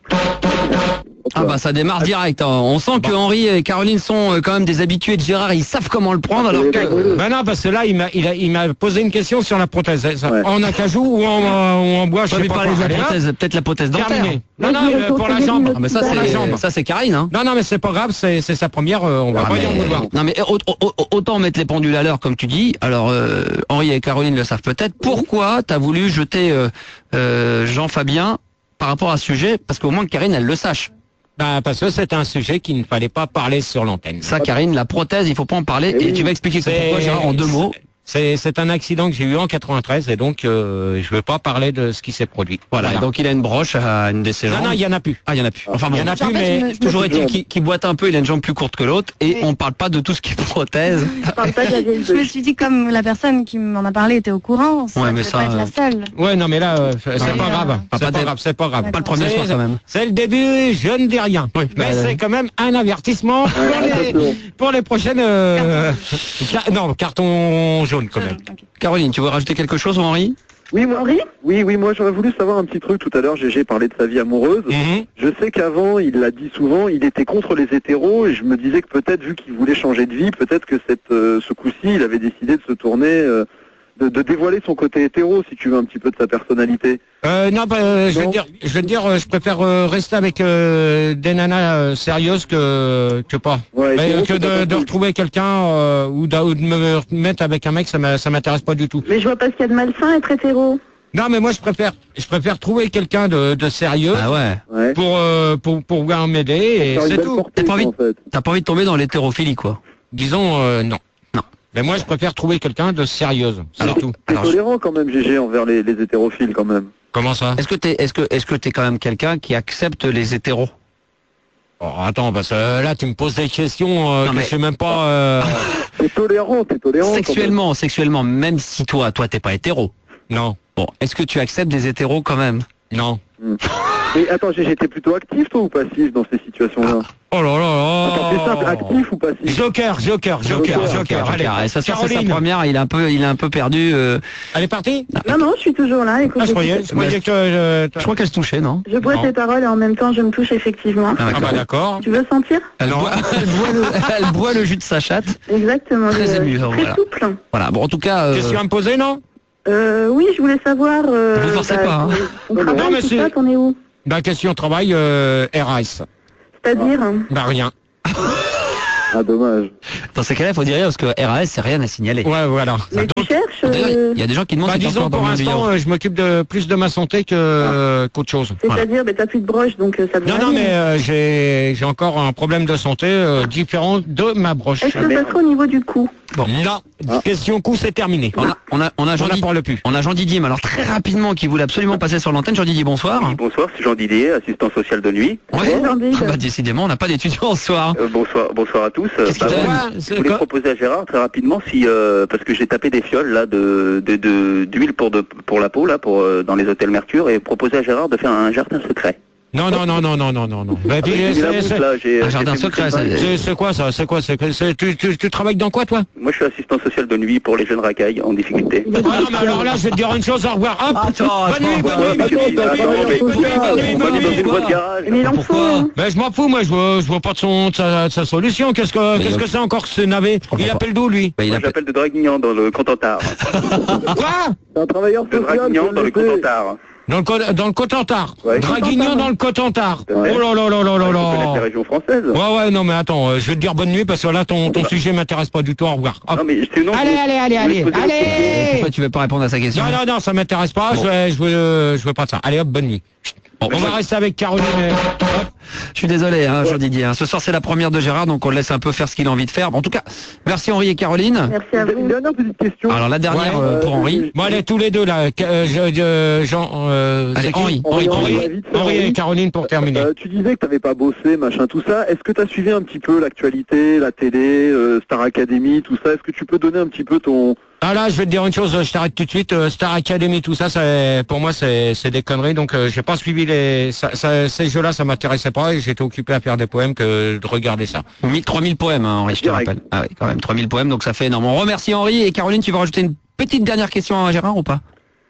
Speaker 6: Ah bah ça démarre direct. hein. On sent que Henri et Caroline sont euh, quand même des habitués de Gérard, ils savent comment le prendre alors que...
Speaker 7: Ben non, parce que là, il m'a, il a, il m'a posé une question sur la prothèse. Ça,
Speaker 8: Ouais.
Speaker 7: En acajou ou en, ou en bois, je
Speaker 6: Je
Speaker 7: sais
Speaker 6: vais
Speaker 7: pas
Speaker 6: parler
Speaker 7: quoi.
Speaker 6: de la
Speaker 7: Allez, hop,
Speaker 6: prothèse, peut-être la prothèse dentaire.
Speaker 7: terminé. Non,
Speaker 5: Moi,
Speaker 7: non,
Speaker 5: je
Speaker 7: mais
Speaker 5: dirais
Speaker 7: pour la
Speaker 5: pour
Speaker 7: jambe.
Speaker 6: Ah mais ça
Speaker 7: Pour la
Speaker 6: c'est
Speaker 7: jambe.
Speaker 6: ça c'est Karine hein.
Speaker 7: Non, non, mais c'est pas grave, c'est, c'est sa première, euh, on va
Speaker 6: Ah,
Speaker 7: pas
Speaker 6: mais-
Speaker 7: dire vouloir.
Speaker 6: non mais au- au- au- autant mettre les pendules à l'heure comme tu dis. Alors euh, Henri et Caroline le savent peut-être. Pourquoi t'as voulu jeter euh, euh, Jean-Fabien par rapport à ce sujet? Parce qu'au moins que Karine elle le sache.
Speaker 7: Ben, parce que c'est un sujet qu'il ne fallait pas parler sur l'antenne.
Speaker 6: Ça Karine, la prothèse, il faut pas en parler.
Speaker 8: Eh
Speaker 6: Et
Speaker 8: oui.
Speaker 6: tu vas expliquer
Speaker 7: C'est-
Speaker 6: pourquoi Gérard en deux mots.
Speaker 7: C'est, c'est un accident que j'ai eu en quatre-vingt-treize et donc euh, je veux pas parler de ce qui s'est produit.
Speaker 6: Voilà. Et donc il a une broche à une de ses
Speaker 7: Non,
Speaker 6: jambes.
Speaker 7: non, il y en a plus.
Speaker 6: Ah il y en a plus. Enfin bon.
Speaker 7: Il y en a
Speaker 3: En
Speaker 7: plus,
Speaker 3: fait,
Speaker 7: mais
Speaker 3: je me- je me
Speaker 6: Toujours
Speaker 3: suis-
Speaker 6: est-il qu'il qu'il boite un peu, il a une jambe plus courte que l'autre et
Speaker 3: Oui.
Speaker 6: on parle pas de tout ce qui est prothèse.
Speaker 5: Je parle pas de la vieille
Speaker 3: Je me
Speaker 5: beuh.
Speaker 3: suis dit, comme la personne qui m'en a parlé était au courant, ça
Speaker 6: Ouais,
Speaker 3: ne
Speaker 6: mais
Speaker 3: peut
Speaker 6: ça,
Speaker 3: pas être
Speaker 6: euh,
Speaker 3: la seule.
Speaker 7: ouais, non, mais là, euh, c'est
Speaker 6: Ouais,
Speaker 7: pas
Speaker 3: euh,
Speaker 7: grave.
Speaker 6: pas
Speaker 7: C'est pas
Speaker 6: de-
Speaker 7: grave, c'est pas grave.
Speaker 6: Pas le premier
Speaker 7: C'est-
Speaker 6: soir quand même.
Speaker 7: C'est le début, je ne dis rien.
Speaker 6: Oui,
Speaker 7: Mais
Speaker 6: bah,
Speaker 7: c'est quand même un avertissement pour,
Speaker 8: Ouais,
Speaker 7: les,
Speaker 8: attention.
Speaker 7: pour les prochaines... euh, ca- non, carton jaune quand même.
Speaker 3: Ok.
Speaker 6: Caroline, tu veux rajouter quelque chose Henri?
Speaker 8: Oui, moi,
Speaker 5: Henri?
Speaker 8: oui, oui, moi j'aurais voulu savoir un petit truc tout à l'heure. G G parlait de sa vie amoureuse.
Speaker 7: Mhm.
Speaker 8: Je sais qu'avant, il l'a dit souvent, il était contre les hétéros et je me disais que peut-être, vu qu'il voulait changer de vie, peut-être que cette, euh, ce coup-ci, il avait décidé de se tourner euh, de, de dévoiler son côté hétéro, si tu veux, un petit peu de sa personnalité.
Speaker 7: Euh, non, bah, euh, je vais
Speaker 8: Non.
Speaker 7: te dire, je vais te dire, euh, je préfère euh, rester avec euh, des nanas euh, sérieuses que que pas.
Speaker 8: Ouais,
Speaker 7: Mais,
Speaker 8: hétéro,
Speaker 7: que
Speaker 8: c'est pas
Speaker 7: de, de
Speaker 8: cool.
Speaker 7: retrouver quelqu'un euh, ou, d'a- ou de me mettre avec un mec, ça m'a- ça m'intéresse pas du tout.
Speaker 5: Mais je vois pas ce qu'il y a de malsain à être hétéro.
Speaker 7: Non, mais moi je préfère, je préfère trouver quelqu'un de, de sérieux
Speaker 6: Ah ouais.
Speaker 8: Ouais.
Speaker 7: pour euh, pour pour pouvoir m'aider et
Speaker 8: Faire une
Speaker 7: c'est
Speaker 8: belle
Speaker 7: tout.
Speaker 8: portée,
Speaker 6: T'as pas envie
Speaker 8: en fait.
Speaker 6: T'as pas envie de tomber dans l'hétérophilie, quoi.
Speaker 7: Disons euh, non.
Speaker 6: Non.
Speaker 7: Mais moi je préfère trouver quelqu'un de sérieuse, c'est
Speaker 6: Alors,
Speaker 7: tout.
Speaker 8: T'es
Speaker 6: Alors, je-
Speaker 8: tolérant quand même, G G, envers les, les hétérophiles quand même.
Speaker 7: Comment ça?
Speaker 6: Est-ce que t'es, est-ce que, est-ce que t'es quand même quelqu'un qui accepte les hétéros?
Speaker 7: Oh, attends, parce que euh, là tu me poses des questions euh,
Speaker 6: Non,
Speaker 7: que
Speaker 6: mais-
Speaker 7: je sais même pas. Euh...
Speaker 8: T'es tolérant, t'es tolérant. quand même.
Speaker 6: Sexuellement, sexuellement, même si toi, toi, t'es pas hétéro.
Speaker 7: Non,
Speaker 6: Bon, est-ce que tu acceptes des hétéros quand même?
Speaker 7: non.
Speaker 8: Mais attends, G G, t'es plutôt actif toi ou passif dans ces situations-là?
Speaker 7: Oh là là là.
Speaker 8: Attends, c'est simple, actif ou passif?
Speaker 7: Joker, Joker, Joker,
Speaker 8: Joker,
Speaker 7: Joker. Allez,
Speaker 6: Et ce soir, c'est sa
Speaker 7: Caroline.
Speaker 6: première, il est un peu, il est un peu perdu. euh,
Speaker 7: Elle est partie?
Speaker 5: Non, non, je suis toujours là. Écoute,
Speaker 7: Ah, je croyais,
Speaker 5: j'écoute.
Speaker 7: je croyais que... euh,
Speaker 6: Je crois qu'elle se touchait, non?
Speaker 5: Je bois
Speaker 7: Non.
Speaker 5: tes paroles et en même temps je me touche effectivement.
Speaker 6: Ah,
Speaker 7: Ah bah d'accord.
Speaker 5: Tu veux sentir?
Speaker 6: Elle,
Speaker 7: Non.
Speaker 6: boit, elle, boit le, elle boit le jus de sa chatte.
Speaker 5: Exactement.
Speaker 6: Très
Speaker 5: je-
Speaker 6: ému,
Speaker 5: très
Speaker 6: voilà.
Speaker 5: souple.
Speaker 6: Voilà. Bon, en tout cas, euh,
Speaker 7: Question à me poser, non?
Speaker 5: Euh, oui, je voulais savoir. Euh,
Speaker 6: Vous forcez pas, hein.
Speaker 5: On
Speaker 8: Non,
Speaker 5: travaille,
Speaker 7: mais
Speaker 5: tout
Speaker 7: c'est-
Speaker 5: ça, t'en es où?
Speaker 7: Bah question travail, euh, R A S.
Speaker 5: C'est-à-dire?
Speaker 7: Bah rien.
Speaker 8: Ah, dommage.
Speaker 6: dans ces cas-là, il faut dire rien parce que R A S, c'est rien à signaler.
Speaker 7: Ouais, voilà.
Speaker 5: Mais tu cherches?
Speaker 6: D'ailleurs,
Speaker 5: euh,
Speaker 6: il y a des gens qui demandent
Speaker 7: Bah
Speaker 6: si t'es
Speaker 7: disons
Speaker 6: encore dans
Speaker 7: pour
Speaker 6: le monde du
Speaker 7: l'instant,
Speaker 6: yaourt.
Speaker 7: euh, je m'occupe de plus de ma santé que euh, qu'autre chose. Voilà.
Speaker 5: C'est-à-dire, ben, t'as plus de broche, donc euh, ça devrait
Speaker 7: Non, non,
Speaker 5: aller.
Speaker 7: mais euh, j'ai j'ai encore un problème de santé euh, différent de ma broche.
Speaker 5: Est-ce que ça sera au niveau du cou?
Speaker 6: Bon.
Speaker 7: Non,
Speaker 8: Ah.
Speaker 7: question coup, c'est terminé.
Speaker 6: On a, on a, on a Jean
Speaker 7: On n'en
Speaker 6: Didier,
Speaker 7: parle plus.
Speaker 6: on a Jean Didier, mais alors très rapidement, qui voulait absolument passer sur l'antenne. Jean Didier, bonsoir.
Speaker 10: Oui, bonsoir, c'est Jean Didier, assistant social de nuit.
Speaker 6: Ouais.
Speaker 5: Ouais, Jean Didier.
Speaker 6: Ah bah, décidément, on n'a pas d'étudiants ce soir.
Speaker 10: Euh, bonsoir, bonsoir à tous.
Speaker 6: Qu'est-ce
Speaker 10: Bah,
Speaker 6: qu'il
Speaker 10: moi,
Speaker 6: t'a-
Speaker 7: Ouais,
Speaker 10: je
Speaker 7: c'est
Speaker 10: voulais
Speaker 7: quoi
Speaker 10: proposer à Gérard très rapidement si euh, parce que j'ai tapé des fioles là de de de- d'huile pour de pour la peau là pour euh, dans les hôtels Mercure et proposer à Gérard de faire un jardin secret.
Speaker 7: Non, non, non, non, non, non, non, non. Bah, puis,
Speaker 10: Avec
Speaker 7: c'est-
Speaker 10: la mousse,
Speaker 7: c'est-
Speaker 10: là, j'ai-
Speaker 6: Un
Speaker 10: j'ai
Speaker 6: jardin
Speaker 10: fait
Speaker 6: secret,
Speaker 10: boucher le
Speaker 6: ça-
Speaker 10: pain.
Speaker 7: c'est c'est quoi ça? C'est quoi? C'est que- c'est- tu, tu, tu travailles dans quoi, toi?
Speaker 10: Moi, je suis assistant social de nuit pour les jeunes racailles en difficulté.
Speaker 7: Ah non, mais alors là, je vais te dire une chose, au revoir. Hop.
Speaker 6: Attends,
Speaker 7: Bonne nuit, bonne nuit, bonne nuit, bonne nuit, bonne nuit, bonne nuit, bonne nuit, bonne nuit,
Speaker 10: Moi,
Speaker 7: bonne
Speaker 10: je suis dans
Speaker 7: nuit.
Speaker 10: une voie de garage.
Speaker 5: Mais il en faut,
Speaker 6: Pourquoi
Speaker 5: hein.
Speaker 7: Ben je m'en fous, moi je vois, je vois pas de son de sa, de sa solution. Qu'est-ce que
Speaker 6: Mais
Speaker 7: qu'est-ce
Speaker 6: il-
Speaker 7: que c'est encore que ce navet?
Speaker 6: comprends
Speaker 7: Il
Speaker 6: pas.
Speaker 7: appelle d'où lui?
Speaker 6: Bah, il
Speaker 10: Moi,
Speaker 6: a...
Speaker 10: j'appelle de Draguignan dans le Cotentin.
Speaker 7: Quoi?
Speaker 8: C'est un travailleur
Speaker 10: De
Speaker 8: social.
Speaker 10: Draguignan
Speaker 8: je
Speaker 10: dans le
Speaker 8: le sais.
Speaker 10: Cotentin.
Speaker 7: Dans le co- dans le Cotentin.
Speaker 10: Ouais.
Speaker 7: Draguignan dans le Cotentin. Oh
Speaker 10: Ouais.
Speaker 7: là là là là là
Speaker 10: Je connais les
Speaker 7: là.
Speaker 10: régions françaises.
Speaker 7: Ouais ouais non mais attends, euh, je vais te dire bonne nuit parce que là ton ton sujet m'intéresse pas du tout. Au revoir. Hop.
Speaker 10: Non, mais c'est non.
Speaker 7: Allez allez allez allez allez.
Speaker 6: Pourquoi tu veux pas répondre à sa question?
Speaker 7: Non non non ça m'intéresse pas.
Speaker 6: Bon.
Speaker 7: Je veux je veux je veux pas de ça. Allez hop bonne nuit.
Speaker 6: Bon,
Speaker 7: On va rester avec Caroline. Hop.
Speaker 6: Je suis désolé, hein, Jean Didier. hein. Ce soir, c'est la première de Gérard, donc on le laisse un peu faire ce qu'il a envie de faire. Bon, en tout cas, merci Henri et Caroline.
Speaker 5: Merci à
Speaker 8: Une
Speaker 5: vous.
Speaker 8: dernière petite question.
Speaker 6: Alors la dernière
Speaker 7: Ouais.
Speaker 6: euh, pour Henri.
Speaker 7: Bon allez tous les deux là. Euh, je- je- Jean. Euh,
Speaker 6: Allez,
Speaker 7: c'est qui
Speaker 6: Henri,
Speaker 8: Henri,
Speaker 6: Henri,
Speaker 8: Henri.
Speaker 6: Henri.
Speaker 8: vite fait,
Speaker 7: Henri et
Speaker 8: Henri.
Speaker 7: Caroline pour terminer.
Speaker 8: Euh, tu disais que tu n'avais pas bossé, machin, tout ça. Est-ce que tu as suivi un petit peu l'actualité, la télé, euh, Star Academy, tout ça? Est-ce que tu peux donner un petit peu ton...
Speaker 7: Ah là, je vais te dire une chose, je t'arrête tout de suite. euh, Star Academy, tout ça, c'est pour moi, c'est c'est des conneries. Donc, euh, j'ai pas suivi les ça, ça- ces jeux-là, ça m'intéressait pas et j'étais occupé à faire des poèmes que de regarder ça.
Speaker 6: trois mille poèmes, hein, Henri, je te
Speaker 10: Direct.
Speaker 6: rappelle. Ah oui, quand même, trois mille poèmes, donc ça fait énorme. On remercie Henri et Caroline. Tu veux rajouter une petite dernière question à Gérard ou pas?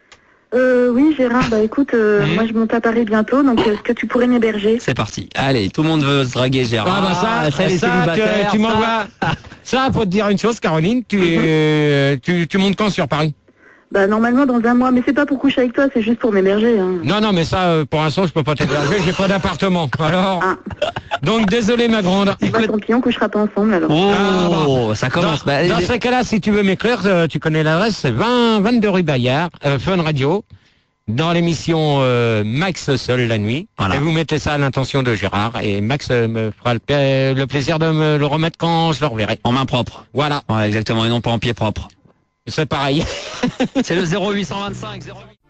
Speaker 5: Euh, oui, Gérard, bah écoute, euh,
Speaker 7: Mhm.
Speaker 5: moi je monte à Paris bientôt, donc est-ce que tu pourrais m'héberger?
Speaker 6: C'est parti. Allez, tout le monde veut se draguer Gérard.
Speaker 7: Ah bah ça,
Speaker 6: ça, les
Speaker 7: ça,
Speaker 6: célibataires,
Speaker 7: tu, tu
Speaker 6: ça.
Speaker 7: m'envoies. Ça, faut te dire une chose, Caroline, tu euh, tu, tu montes quand sur Paris?
Speaker 5: Bah normalement dans un mois, mais c'est pas pour coucher avec toi, c'est juste pour m'héberger. Hein.
Speaker 7: Non, non, mais ça, euh, pour l'instant, je peux pas t'héberger, j'ai pas d'appartement. Alors,
Speaker 5: Ah.
Speaker 7: donc désolé, ma grande.
Speaker 5: Bah tant pis, on couchera pas ensemble alors.
Speaker 6: Oh,
Speaker 7: Ah,
Speaker 6: ça
Speaker 7: Dans,
Speaker 6: commence. Bah,
Speaker 7: dans
Speaker 6: les-
Speaker 7: ces cas-là, si tu veux m'écrire, euh, tu connais l'adresse, c'est vingt, vingt-deux rue Bayard, euh, Fun Radio, dans l'émission euh, Max Seul la nuit.
Speaker 6: Voilà.
Speaker 7: Et vous mettez ça à l'intention de Gérard, et Max euh, me fera le, pla- le plaisir de me le remettre quand je le reverrai.
Speaker 6: En main propre.
Speaker 7: Voilà,
Speaker 6: Ouais, exactement, et non pas en pied propre.
Speaker 7: c'est pareil.
Speaker 6: C'est le zéro huit cent vingt-cinq zéro huit.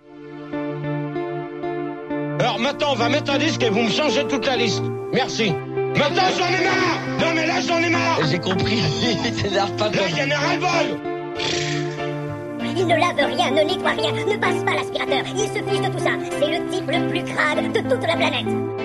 Speaker 7: Alors maintenant, on va mettre un disque et vous me changez toute la liste. Merci. Maintenant, j'en ai marre. Non mais là, j'en ai marre.
Speaker 6: J'ai compris, il t'énerve pas.
Speaker 7: Là, il y en a ras-le-bol.
Speaker 11: Il ne lave rien, ne nettoie rien, ne passe pas l'aspirateur. Il se fiche de tout ça. C'est le type le plus crade de toute la planète.